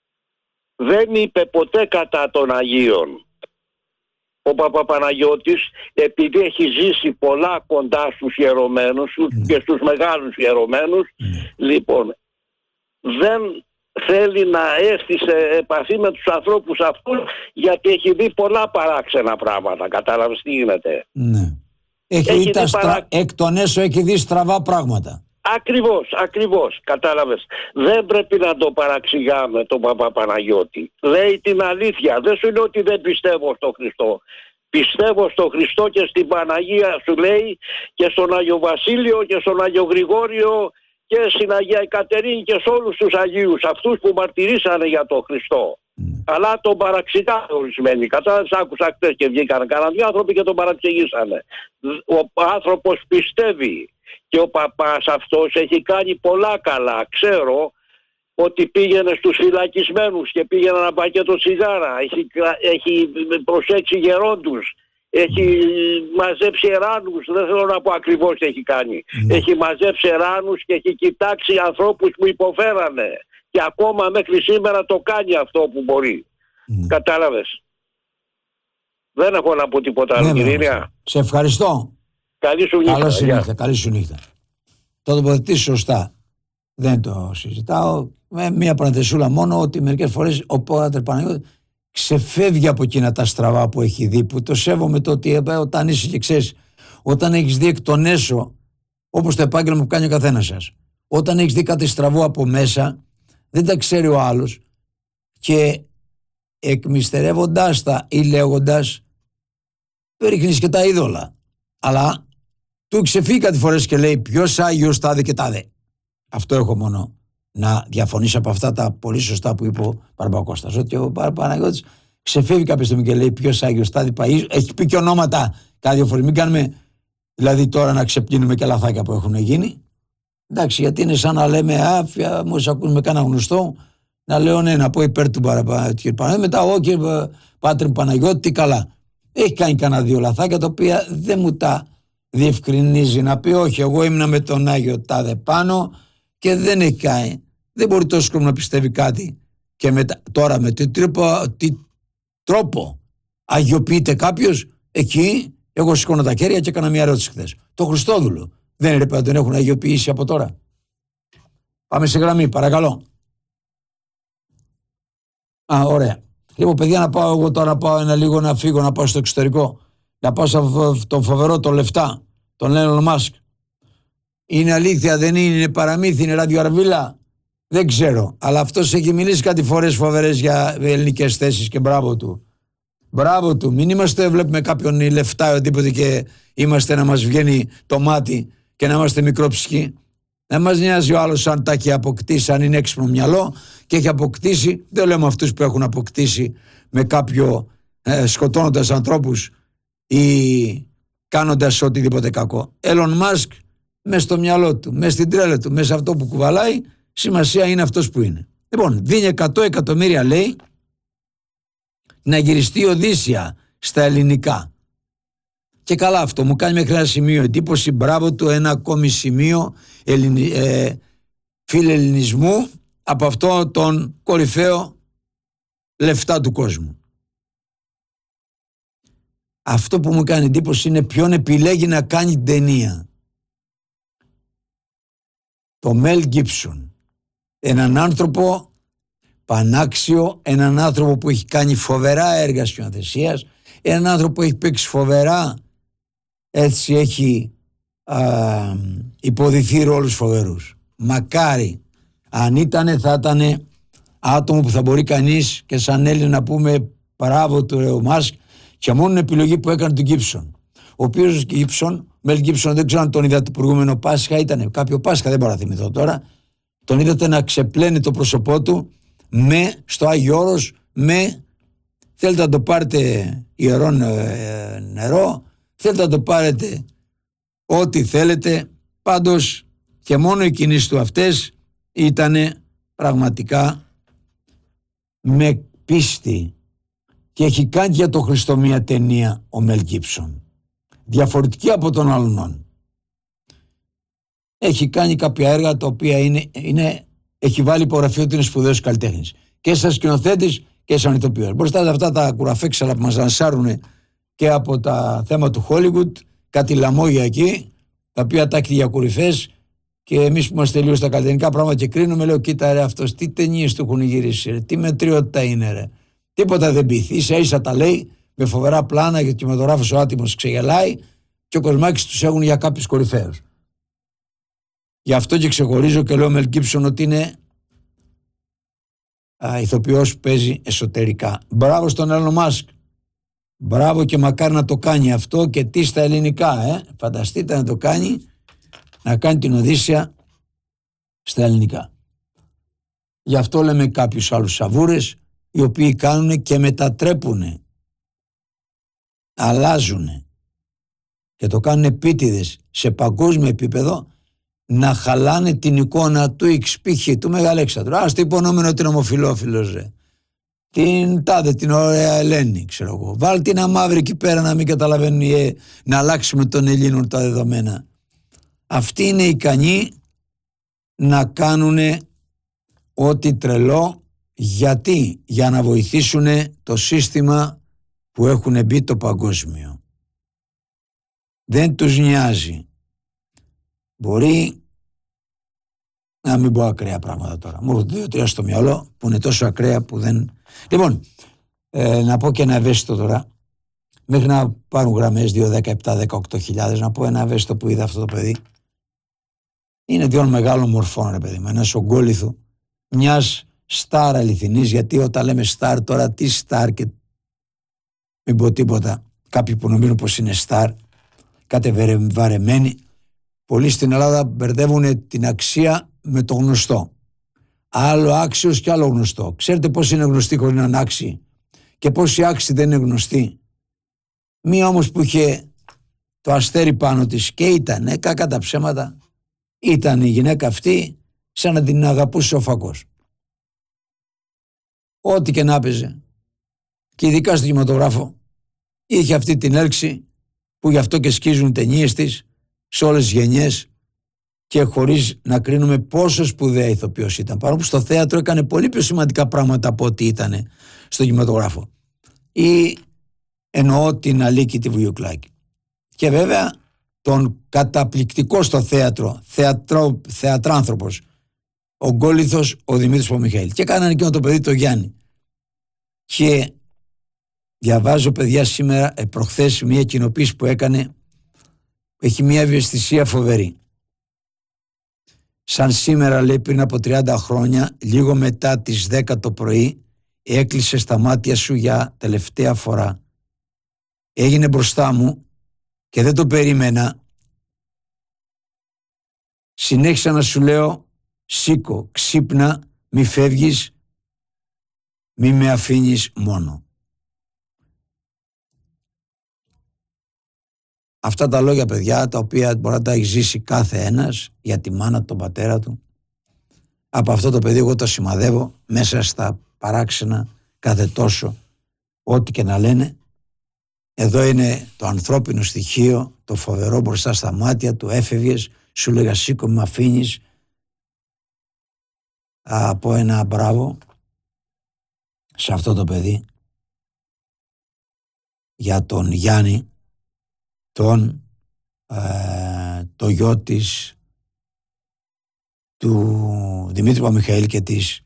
Δεν είπε ποτέ κατά των Αγίων. Ο Παπαπαναγιώτης, επειδή έχει ζήσει πολλά κοντά στους ιερωμένους mm. και στους μεγάλους ιερωμένους, mm. λοιπόν, δεν θέλει να έρθει σε επαφή με τους ανθρώπους αυτούς, γιατί έχει δει πολλά παράξενα πράγματα. Κατάλαβες τι γίνεται. Ναι. Έχει, έχει δει στρα... παρά... Εκ των έσω έχει δει στραβά πράγματα. Ακριβώς, ακριβώς, κατάλαβες. Δεν πρέπει να το παραξηγάμε τον Παπαπαναγιώτη. Λέει την αλήθεια. Δεν σου λέει ότι δεν πιστεύω στον Χριστό. Πιστεύω στον Χριστό και στην Παναγία, σου λέει, και στον Άγιο Βασίλειο και στον Άγιο Γρηγόριο και στην Αγία Εκατερίνη και σε όλους τους Αγίους, αυτούς που μαρτυρήσανε για τον Χριστό. Mm. Αλλά τον παραξηγάνε ορισμένοι. Κατάλαβες, άκουσα χτες και βγήκαν κανένα δύο άνθρωποι και τον παραξηγήσανε. Ο άνθρωπος πιστεύει. Και ο παπάς αυτός έχει κάνει πολλά καλά. Ξέρω ότι πήγαινε στους φυλακισμένους και πήγαινε ένα πακέτο τσιγάρα, έχει, έχει προσέξει γερόντους, έχει μαζέψει εράνους, δεν θέλω να πω ακριβώς τι έχει κάνει. Mm. Έχει μαζέψει εράνους και έχει κοιτάξει ανθρώπους που υποφέρανε και ακόμα μέχρι σήμερα το κάνει αυτό που μπορεί. Mm. Κατάλαβες? Δεν έχω να πω τίποτα άλλο, ναι, κυρία. Σε ευχαριστώ. Καλή σου νύχτα. Καλή σου νύχτα, καλή σου νύχτα. Το τοποθετείς σωστά. Δεν το συζητάω. Με μία παρενθεσούλα μόνο, ότι μερικές φορές ο Πάτερ Παναγιώτη ξεφεύγει από εκείνα τα στραβά που έχει δει, που το σέβομαι το ότι όταν είσαι και ξέρεις, όταν έχεις δει εκ των έσω, όπως το επάγγελμα που κάνει ο καθένας σας, όταν έχεις δει κάτι στραβό από μέσα, δεν τα ξέρει ο άλλος και εκμυστερεύοντας τα ή λέγοντας, ρίχνεις και τα είδωλα. Αλλά του ξεφύγει κάτι φορές και λέει ποιος Άγιος τάδε και τάδε. Αυτό έχω μόνο να διαφωνήσω από αυτά τα πολύ σωστά που είπε ο Παρπακώστας. Ότι ο Παναγιώτης ξεφεύγει κάποια στιγμή και λέει ποιος Άγιος τάδε Παΐσιος. Έχει πει και ονόματα κάτι δύο φορές. Μην κάνουμε δηλαδή τώρα να ξεπλύνουμε και λαθάκια που έχουν γίνει. Εντάξει, γιατί είναι σαν να λέμε άφια, μόλις ακούμε κάνα γνωστό, να λέω ναι, να πω υπέρ του Παναγιώτη. Μετά εγώ κύριε Πάτερ Παναγιώτη, τι καλά. Έχει κάνει κανένα δύο λαθάκια τα οποία δεν μου τα διευκρινίζει να πει όχι, εγώ ήμουνα με τον Άγιο τάδε πάνω και δεν έχει κάνει. Δεν μπορεί τόσο χρόνο να πιστεύει κάτι και μετά, τώρα με τι τρόπο, τι τρόπο αγιοποιείται κάποιος. Εκεί εγώ σηκώνω τα χέρια και έκανα μια ερώτηση χθες. Το Χριστόδουλο δεν είναι πρέπει να τον έχουν αγιοποιήσει από τώρα? Πάμε σε γραμμή, παρακαλώ. Α, ωραία. Λοιπόν, παιδιά, να πάω εγώ τώρα, να πάω ένα λίγο να φύγω, να πάω στο εξωτερικό. Να πάω στον φοβερό το λεφτά, τον Elon Musk. Είναι αλήθεια, δεν είναι, είναι παραμύθι, είναι ραδιοαρβίλα? Δεν ξέρω. Αλλά αυτός έχει μιλήσει κάτι φορές φοβερές για ελληνικές θέσεις και μπράβο του. Μπράβο του. Μην είμαστε, βλέπουμε κάποιον λεφτά ή οτιδήποτε και είμαστε να μας βγαίνει το μάτι και να είμαστε μικροψυχοί. Δεν μας νοιάζει ο άλλος αν τα έχει αποκτήσει, αν είναι έξυπνο μυαλό και έχει αποκτήσει. Δεν λέμε αυτούς που έχουν αποκτήσει με κάποιο ε, σκοτώνοντας ανθρώπους ή κάνοντας οτιδήποτε κακό. Elon Musk μες στο μυαλό του, μες στην τρέλα του, μες αυτό που κουβαλάει, σημασία είναι αυτός που είναι. Λοιπόν, δίνει εκατό εκατομμύρια λέει να γυριστεί η Οδύσσεια στα ελληνικά. Και καλά, αυτό μου κάνει μέχρι ένα σημείο εντύπωση. Μπράβο του, ένα ακόμη σημείο ελληνι, ε, φιλελληνισμού από αυτό τον κορυφαίο λεφτά του κόσμου. Αυτό που μου κάνει εντύπωση είναι ποιον επιλέγει να κάνει την ταινία. Το Μέλ Γκίψον. Έναν άνθρωπο πανάξιο, έναν άνθρωπο που έχει κάνει φοβερά έργα σκηνοθεσίας, έναν άνθρωπο που έχει παίξει φοβερά, έτσι έχει α, υποδηθεί ρόλους φοβερούς. Μακάρι αν ήτανε, θα ήταν άτομο που θα μπορεί κανείς και σαν Έλληνα να πούμε μπράβο του ο Μάσκ, και μόνο την επιλογή που έκανε του Γκίψον. Ο οποίος Γκίψον, Μέλ Γκίψον, δεν ξέρω αν τον είδατε το προηγούμενο Πάσχα, ήταν κάποιο Πάσχα, δεν μπορώ να θυμηθώ τώρα. Τον είδατε να ξεπλένει το πρόσωπό του με, στο Άγιο Όρος, με, θέλετε να το πάρετε ιερό νερό, θέλετε να το πάρετε ό,τι θέλετε, πάντως και μόνο οι κινήσεις του αυτές ήτανε πραγματικά με πίστη. Και έχει κάνει για το Χριστό μια ταινία ο Μέλ Γκίψον, διαφορετική από τον άλλον. Έχει κάνει κάποια έργα τα οποία είναι, είναι, έχει βάλει υπογραφή ότι είναι σπουδαίος καλλιτέχνης. Και σαν σκηνοθέτης και σαν ηθοποιός. Μπροστά σε αυτά τα κουραφέξαλα που μας λανσάρουν και από τα θέματα του Hollywood, κάτι λαμόγια εκεί, τα οποία τα έχει για κορυφές, και εμείς που είμαστε λίγο στα καλλιτεχνικά πράγματα και κρίνουμε, λέω κοίτα ρε αυτός, τι ταινίες του έχουν γυρίσει, ρε, τι μετριότητα είναι ρε. Τίποτα δεν πείθει, ίσα ίσα τα λέει με φοβερά πλάνα, γιατί ο κινηματογράφος ο άτιμος ξεγελάει και ο Κοσμάκης τους έχουν για κάποιους κορυφαίους. Γι' αυτό και ξεχωρίζω και λέω Μέλ Γκίψον ότι είναι α, ηθοποιός που παίζει εσωτερικά. Μπράβο στον Elon Musk. Μπράβο και μακάρι να το κάνει αυτό, και τι στα ελληνικά, ε. Φανταστείτε να το κάνει, να κάνει την Οδύσσεια στα ελληνικά. Γι' αυτό λέμε κάποιους άλλους σαβούρες, οι οποίοι κάνουν και μετατρέπουν, αλλάζουν και το κάνουν επίτηδες σε παγκόσμιο επίπεδο να χαλάνε την εικόνα του X-Π του Μεγαλέξανδρου. Ας το υπονοούμενο ότι είναι ομοφυλόφιλος, ρε. Την τάδε, την ωραία Ελένη, ξέρω εγώ. Βάλτε ένα μαύρη εκεί πέρα να μην καταλαβαίνουν, ε, να αλλάξουμε των Ελλήνων τα δεδομένα. Αυτοί είναι ικανοί να κάνουν ό,τι τρελό. Γιατί? Για να βοηθήσουν το σύστημα που έχουν μπει το παγκόσμιο. Δεν τους νοιάζει. Μπορεί να μην πω ακραία πράγματα τώρα. Μου έρχονται δύο-τρία στο μυαλό που είναι τόσο ακραία που δεν... Λοιπόν, ε, να πω και ένα ευαίσθητο τώρα. Μέχρι να πάρουν γραμμές δύο, δέκα, επτά, δεκαοκτώ χιλιάδες, να πω ένα ευαίσθητο που είδα αυτό το παιδί. Είναι δύο μεγάλων μορφών, ρε παιδί με ένας ογκόλιθου, μιας στάρ αληθινής, γιατί όταν λέμε στάρ τώρα, τι στάρ και μην πω τίποτα, κάποιοι που νομίζουν πως είναι στάρ, κάτι βαρεμένοι, πολλοί στην Ελλάδα μπερδεύουν την αξία με το γνωστό. Άλλο άξιος και άλλο γνωστό. Ξέρετε πώς είναι γνωστοί χωρίς να είναι άξιοι και πώς οι άξιοι δεν είναι γνωστοί? Μία όμως που είχε το αστέρι πάνω της και ήταν, κακά τα ψέματα, ήταν η γυναίκα αυτή σαν να την αγαπούσε ο φακός. Ό,τι και να έπαιζε. Και ειδικά στο κινηματογράφο είχε αυτή την έλξη που γι' αυτό και σκίζουν ταινίες της σε όλες τις γενιές και χωρίς να κρίνουμε πόσο σπουδαία ηθοποιός ήταν. Παρόλο που στο θέατρο έκανε πολύ πιο σημαντικά πράγματα από ό,τι ήταν στο κινηματογράφο. Ή εννοώ την Αλίκη τη Βουγιουκλάκη. Και βέβαια τον καταπληκτικό στο θέατρο, θεατρό, θεατράνθρωπος, ο γκόλιθος ο Δημήτρης Παπαμιχαήλ. Και κάνανε εκείνο το παιδί το Γιάννη. Και διαβάζω, παιδιά, σήμερα, ε, προχθές, μια κοινοποίηση που έκανε, έχει μια ευαισθησία φοβερή. Σαν σήμερα, λέει, πριν από τριάντα χρόνια, λίγο μετά τις δέκα το πρωί, έκλεισε στα μάτια σου για τελευταία φορά. Έγινε μπροστά μου και δεν το περίμενα. Συνέχισα να σου λέω, σήκω, ξύπνα, μη φεύγεις, μη με αφήνεις μόνο. Αυτά τα λόγια, παιδιά, τα οποία μπορεί να τα έχει ζήσει κάθε ένας για τη μάνα, τον πατέρα του. Από αυτό το παιδί εγώ το σημαδεύω μέσα στα παράξενα κάθε τόσο, ό,τι και να λένε. Εδώ είναι το ανθρώπινο στοιχείο, το φοβερό μπροστά στα μάτια του. Έφευγες, σου λέγα σήκω, με αφήνεις. Από ένα μπράβο σε αυτό το παιδί, για τον Γιάννη, τον ε, το γιο της του Δημήτρη Παπαμιχαήλ και της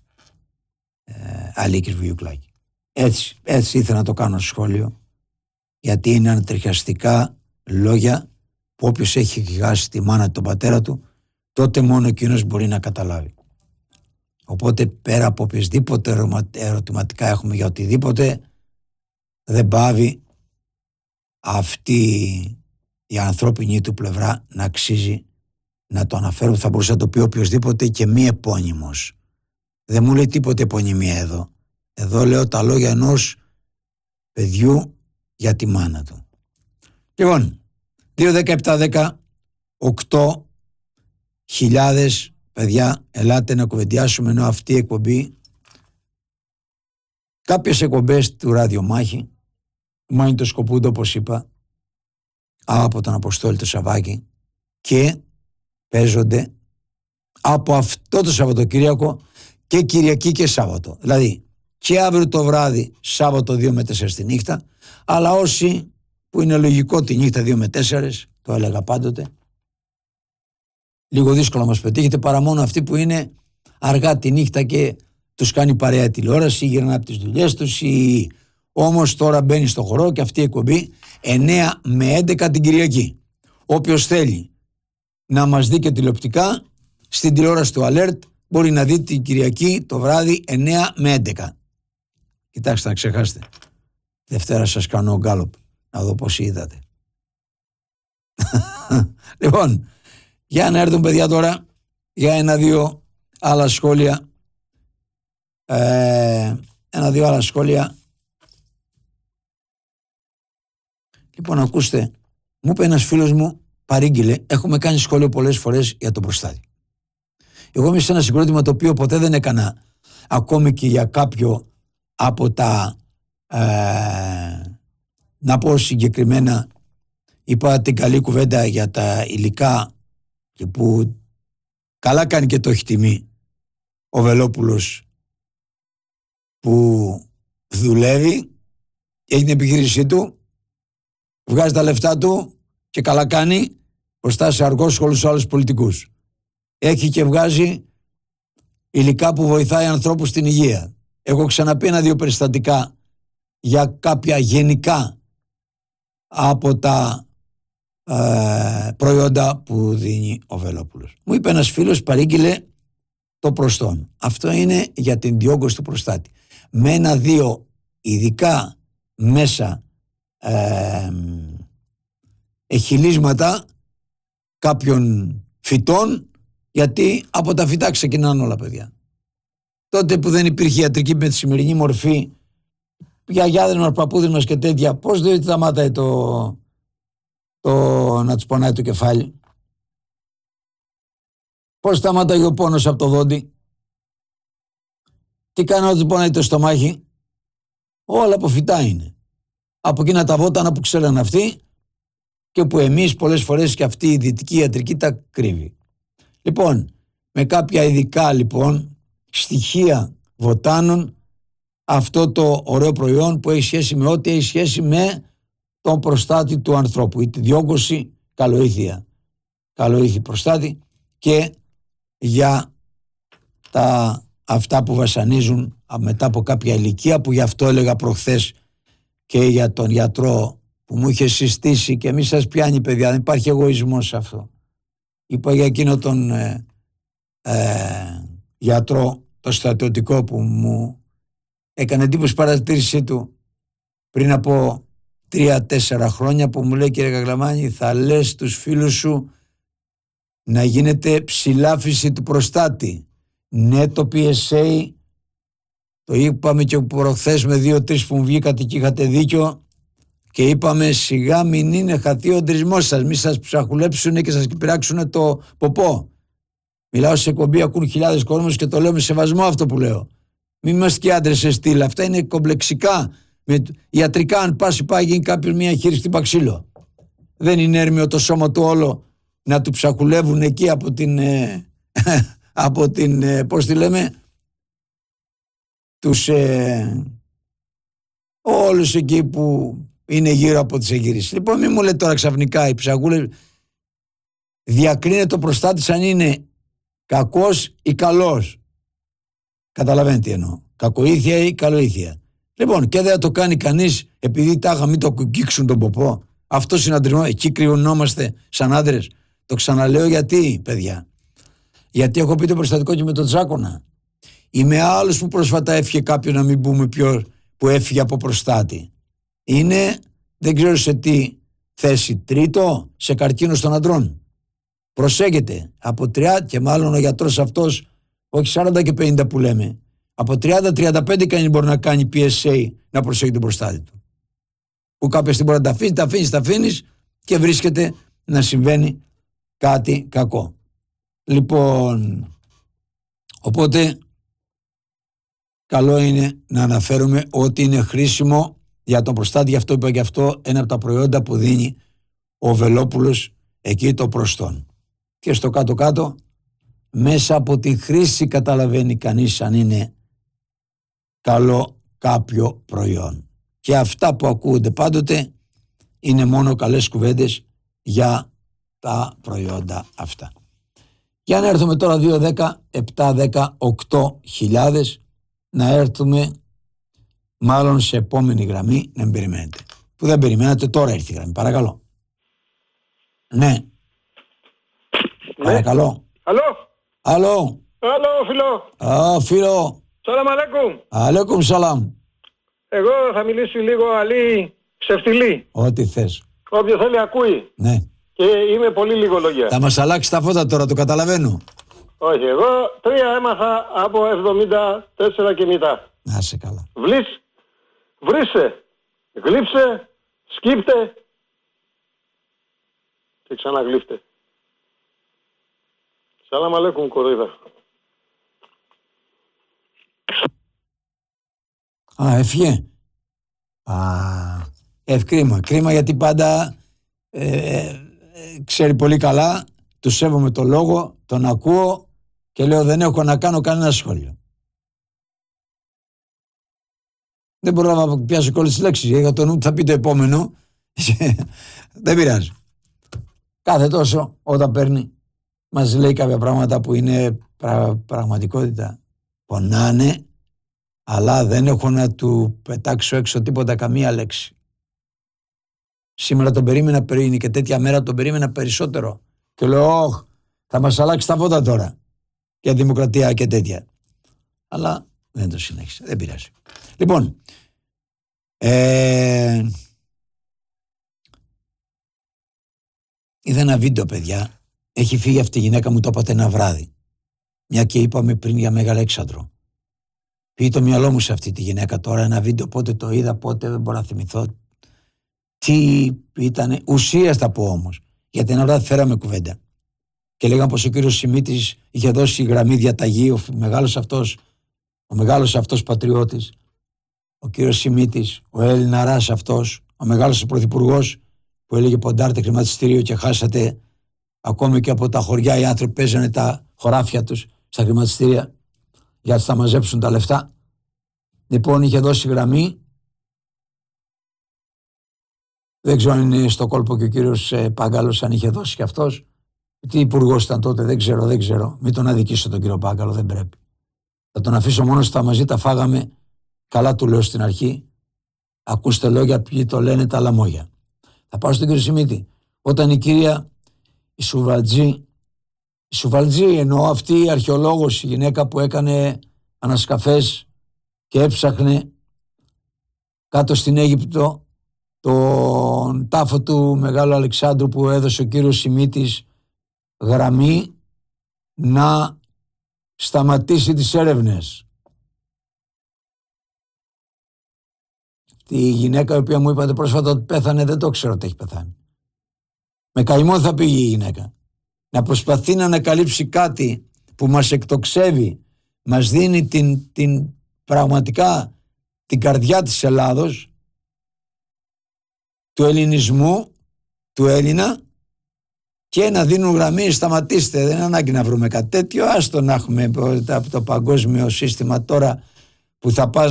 ε, Αλίκης Βουγιουκλάκη. Έτσι, έτσι ήθελα να το κάνω στο σχόλιο, γιατί είναι ανατριχιαστικά λόγια που όποιος έχει χάσει τη μάνα του, τον πατέρα του, τότε μόνο εκείνος μπορεί να καταλάβει. Οπότε πέρα από οποιασδήποτε ερωτηματικά έχουμε για οτιδήποτε, δεν πάβει αυτή η ανθρώπινη του πλευρά να αξίζει να το αναφέρω. Θα μπορούσε να το πει οποιοσδήποτε και μη επώνυμος. Δεν μου λέει τίποτε επωνυμία εδώ. Εδώ λέω τα λόγια ενός παιδιού για τη μάνα του. Λοιπόν, δύο δέκα επτά δέκα οκτώ χιλιάδες, παιδιά, ελάτε να κουβεντιάσουμε, ενώ αυτή η εκπομπή, κάποιες εκπομπές του Ραδιομάχη, Μάνιτο Σκοπούντο, όπως είπα, από τον Αποστόλη το Σαββάκη, και παίζονται από αυτό το Σαββατοκύριακο και Κυριακή και Σάββατο. Δηλαδή και αύριο το βράδυ, Σάββατο δύο με τέσσερα τη νύχτα, αλλά όσοι που είναι λογικό τη νύχτα δύο με τέσσερα, το έλεγα πάντοτε, λίγο δύσκολο να μας πετύχετε, παρά μόνο αυτοί που είναι αργά τη νύχτα και τους κάνει παρέα τηλεόραση, γυρνάνε από τις δουλειές τους, ή... όμως τώρα μπαίνει στο χορό και αυτή η εκπομπή εννέα με έντεκα την Κυριακή. Όποιος θέλει να μας δει και τηλεοπτικά, στην τηλεόραση του Alert μπορεί να δει την Κυριακή το βράδυ εννέα με έντεκα. Κοιτάξτε, να ξεχάσετε. Δευτέρα σας κάνω γκάλοπ, να δω πώς είδατε. Λοιπόν, για να έρθουν, παιδιά, τώρα για ένα-δύο άλλα σχόλια. Ε, ένα-δύο άλλα σχόλια. Λοιπόν, ακούστε, μου είπε ένας φίλος μου παρήγγειλε, έχουμε κάνει σχόλιο πολλές φορές για τον Προστάτη. Εγώ είμαι σε ένα συγκρότημα το οποίο ποτέ δεν έκανα, ακόμη και για κάποιο από τα, ε, να πω συγκεκριμένα, είπα την καλή κουβέντα για τα υλικά και που καλά κάνει και το έχει τιμή ο Βελόπουλος που δουλεύει, έχει την επιχείρησή του, βγάζει τα λεφτά του και καλά κάνει μπροστά σε αργόσχολους άλλους πολιτικούς. Έχει και βγάζει υλικά που βοηθάει ανθρώπους στην υγεία. Έχω ξαναπεί ένα-δύο περιστατικά για κάποια γενικά από τα ε, προϊόντα που δίνει ο Βελόπουλος. Μου είπε ένας φίλος, παρήγγειλε το προστόν. Αυτό είναι για την διόγκωση του προστάτη. Με ένα-δύο ειδικά μέσα ε, εχυλίσματα κάποιων φυτών, γιατί από τα φυτά ξεκινάνε όλα, παιδιά. Τότε που δεν υπήρχε ιατρική με τη σημερινή μορφή, γιαγιάδες μας, παππούδες μας και τέτοια, πώς δεν σταμάταει το, το να τους πονάει το κεφάλι, πώς σταμάταει ο πόνος από το δόντι, τι κάνει να τους πονάει το στομάχι, όλα από φυτά είναι. Από εκείνα τα βότανα που ξέραν αυτοί και που εμείς πολλές φορές και αυτή η δυτική ιατρική τα κρύβει. Λοιπόν, με κάποια ειδικά λοιπόν στοιχεία βοτάνων, αυτό το ωραίο προϊόν που έχει σχέση με ό,τι έχει σχέση με τον προστάτη του ανθρώπου, η διόγκωση καλοήθεια, καλοήθη προστάτη, και για τα αυτά που βασανίζουν μετά από κάποια ηλικία, που γι' αυτό έλεγα προχθές και για τον γιατρό που μου είχε συστήσει, και μη σας πιάνει παιδιά, δεν υπάρχει εγωισμός σε αυτό. Είπα για εκείνο τον ε, ε, γιατρό, το στρατιωτικό που μου έκανε εντύπωση παρατήρησή του πριν από τρία-τέσσερα χρόνια, που μου λέει, κύριε Καγκλαμάνη, θα λες τους φίλους σου να γίνεται ψηλάφιση του προστάτη. Ναι, το πι ες έι το είπαμε και προχθές με δύο-τρεις που μου βγήκατε και είχατε δίκιο, και είπαμε σιγά μην είναι χαθεί ο ντρισμός σας, μη σας ψαχουλέψουν και σας πειράξουν το ποπό. Μιλάω σε εκπομπή, ακούν χιλιάδες κόσμος και το λέω με σεβασμό αυτό που λέω. Μην είμαστε και άντρες σε στυλ, αυτά είναι κομπλεξικά. Με, ιατρικά, αν πάσει πάει γίνει κάποιος μια χείρι χτύπα ξύλο. Δεν είναι έρμιο το σώμα του όλο να του ψαχουλεύουν εκεί από την, ε, από την, ε, πώς τη λέμε, τους ε, όλους εκεί που είναι γύρω από τις εγγύρισεις. Λοιπόν, μην μου λέτε τώρα ξαφνικά οι ψαγούλες, διακρίνεται ο προστάτης αν είναι κακός ή καλός. Καταλαβαίνετε τι εννοώ. Κακοήθεια ή καλοήθεια. Λοιπόν, και δεν θα το κάνει κανείς επειδή τάχα μην το κουκίξουν τον ποπό. Αυτό συναντρισμό, εκεί κρυωνόμαστε σαν άντρες. Το ξαναλέω γιατί, παιδιά. Γιατί έχω πει το προστατικό και με τον Τζάκονα. Είμαι άλλος που πρόσφατα έφυγε κάποιον, να μην πούμε ποιος, που έφυγε από προστάτη. Είναι, δεν ξέρω σε τι θέση, τρίτο σε καρκίνο των αντρών. Προσέγγεται από τριάντα, και μάλλον ο γιατρός αυτός, όχι σαράντα και πενήντα που λέμε, από τριάντα τριάντα πέντε κανείς μπορεί να κάνει πι ες έι να προσέχει τον προστάτη του. Που κάποια στιγμή μπορεί να τα αφήνει, τα αφήνει, τα αφήνει και βρίσκεται να συμβαίνει κάτι κακό. Λοιπόν, οπότε καλό είναι να αναφέρουμε ότι είναι χρήσιμο για τον προστάτη. Γι' αυτό είπα και αυτό, ένα από τα προϊόντα που δίνει ο Βελόπουλος εκεί, το προστόν. Και στο κάτω-κάτω, μέσα από τη χρήση καταλαβαίνει κανείς αν είναι καλό κάποιο προϊόν. Και αυτά που ακούγονται πάντοτε είναι μόνο καλές κουβέντες για τα προϊόντα αυτά. Για να έρθουμε τώρα δύο δέκα επτά δέκα οκτώ χιλιάδες, να έρθουμε μάλλον σε επόμενη γραμμή, να μην περιμένετε. Που δεν περιμένετε, τώρα ήρθε η γραμμή. Παρακαλώ. Ναι. Ναι. Παρακαλώ. Αλλό. Αλλό. Αλλό, φίλο. Α, φίλο. Σαλάμ αλέκουμ. Αλέκουμ σαλάμ. Εγώ θα μιλήσω λίγο αλή ξεφτυλί. Ό,τι θες. Όποιο θέλει ακούει. Ναι. Και είμαι πολύ λίγο λόγια. Θα μας αλλάξει τα φώτα τώρα, το καταλαβαίνω. Όχι, εγώ τρία έμαθα από εβδομήντα τέσσερα και μετά. Να σε καλά. Βλύς, βρήσε, γλύψε, σκύπτε και ξαναγλύφτε. Σαλάμ αλέκουμ, κοροϊδά. Α, έφυγε. Α, ευκρίμα. Κρίμα γιατί πάντα ε, ε, ξέρει πολύ καλά, του σέβομαι το λόγο, τον ακούω και λέω δεν έχω να κάνω κανένα σχόλιο. Δεν μπορώ να πιάσω όλες τις λέξεις, για το νου θα πει το επόμενο. Δεν πειράζει. Κάθε τόσο όταν παίρνει μας λέει κάποια πράγματα που είναι πρα, πραγματικότητα. Πονάνε, αλλά δεν έχω να του πετάξω έξω τίποτα, καμία λέξη. Σήμερα τον περίμενα πριν και τέτοια μέρα τον περίμενα περισσότερο. Και λέω, όχ, θα μας αλλάξει τα πότα τώρα. Για δημοκρατία και τέτοια. Αλλά δεν το συνέχισε, δεν πειράζει. Λοιπόν, ε, είδα ένα βίντεο, παιδιά. Έχει φύγει αυτή η γυναίκα, μου το είπατε ένα βράδυ. Μια και είπαμε πριν για Μέγα Αλέξανδρο. Πήγε το μυαλό μου σε αυτή τη γυναίκα τώρα. Ένα βίντεο, πότε το είδα, πότε δεν μπορώ να θυμηθώ. Τι ήτανε, ουσίας θα πω όμως. Γιατί ένα βράδυ φέραμε κουβέντα. Και λέγαμε πως ο κύριος Σιμίτης είχε δώσει γραμμή διαταγή, ο μεγάλος αυτός, ο μεγάλος αυτός πατριώτης, ο κύριος Σιμίτης, ο Έλληναράς αυτός, ο μεγάλος πρωθυπουργός που έλεγε ποντάρτε χρηματιστήριο και χάσατε. Ακόμη και από τα χωριά οι άνθρωποι παίζανε τα χωράφια τους στα χρηματιστήρια για να τα μαζέψουν τα λεφτά. Λοιπόν, είχε δώσει γραμμή. Δεν ξέρω αν είναι στο κόλπο και ο κύριος Πάγκαλος, αν είχε δώσει και αυτός. Τι υπουργός ήταν τότε, δεν ξέρω, δεν ξέρω. Μην τον αδικήσω τον κύριο Πάγκαλο, δεν πρέπει. Θα τον αφήσω μόνο στα μαζί, τα φάγαμε. Καλά του λέω στην αρχή. Ακούστε λόγια, ποιοι το λένε τα λαμόγια. Θα πάω στον κύριο Σιμίτη. Όταν η κυρία η Σουβαλτζή, η Σουβαλτζή εννοώ αυτή η αρχαιολόγος, η γυναίκα που έκανε ανασκαφές και έψαχνε κάτω στην Αίγυπτο τον τάφο του Μεγάλου Αλεξάνδρου που έδωσε ο κύριος Σιμίτης γραμμή να σταματήσει τις έρευνες. Τη γυναίκα η οποία μου είπατε πρόσφατα ότι πέθανε, δεν το ξέρω ότι έχει πεθάνει. Με καημό θα πήγε η γυναίκα. Να προσπαθεί να ανακαλύψει κάτι που μας εκτοξεύει, μας δίνει την, την πραγματικά την καρδιά της Ελλάδος, του ελληνισμού, του Έλληνα, και να δίνουν γραμμή, σταματήστε, δεν είναι ανάγκη να βρούμε κάτι τέτοιο, άστο να έχουμε από το παγκόσμιο σύστημα τώρα που θα πας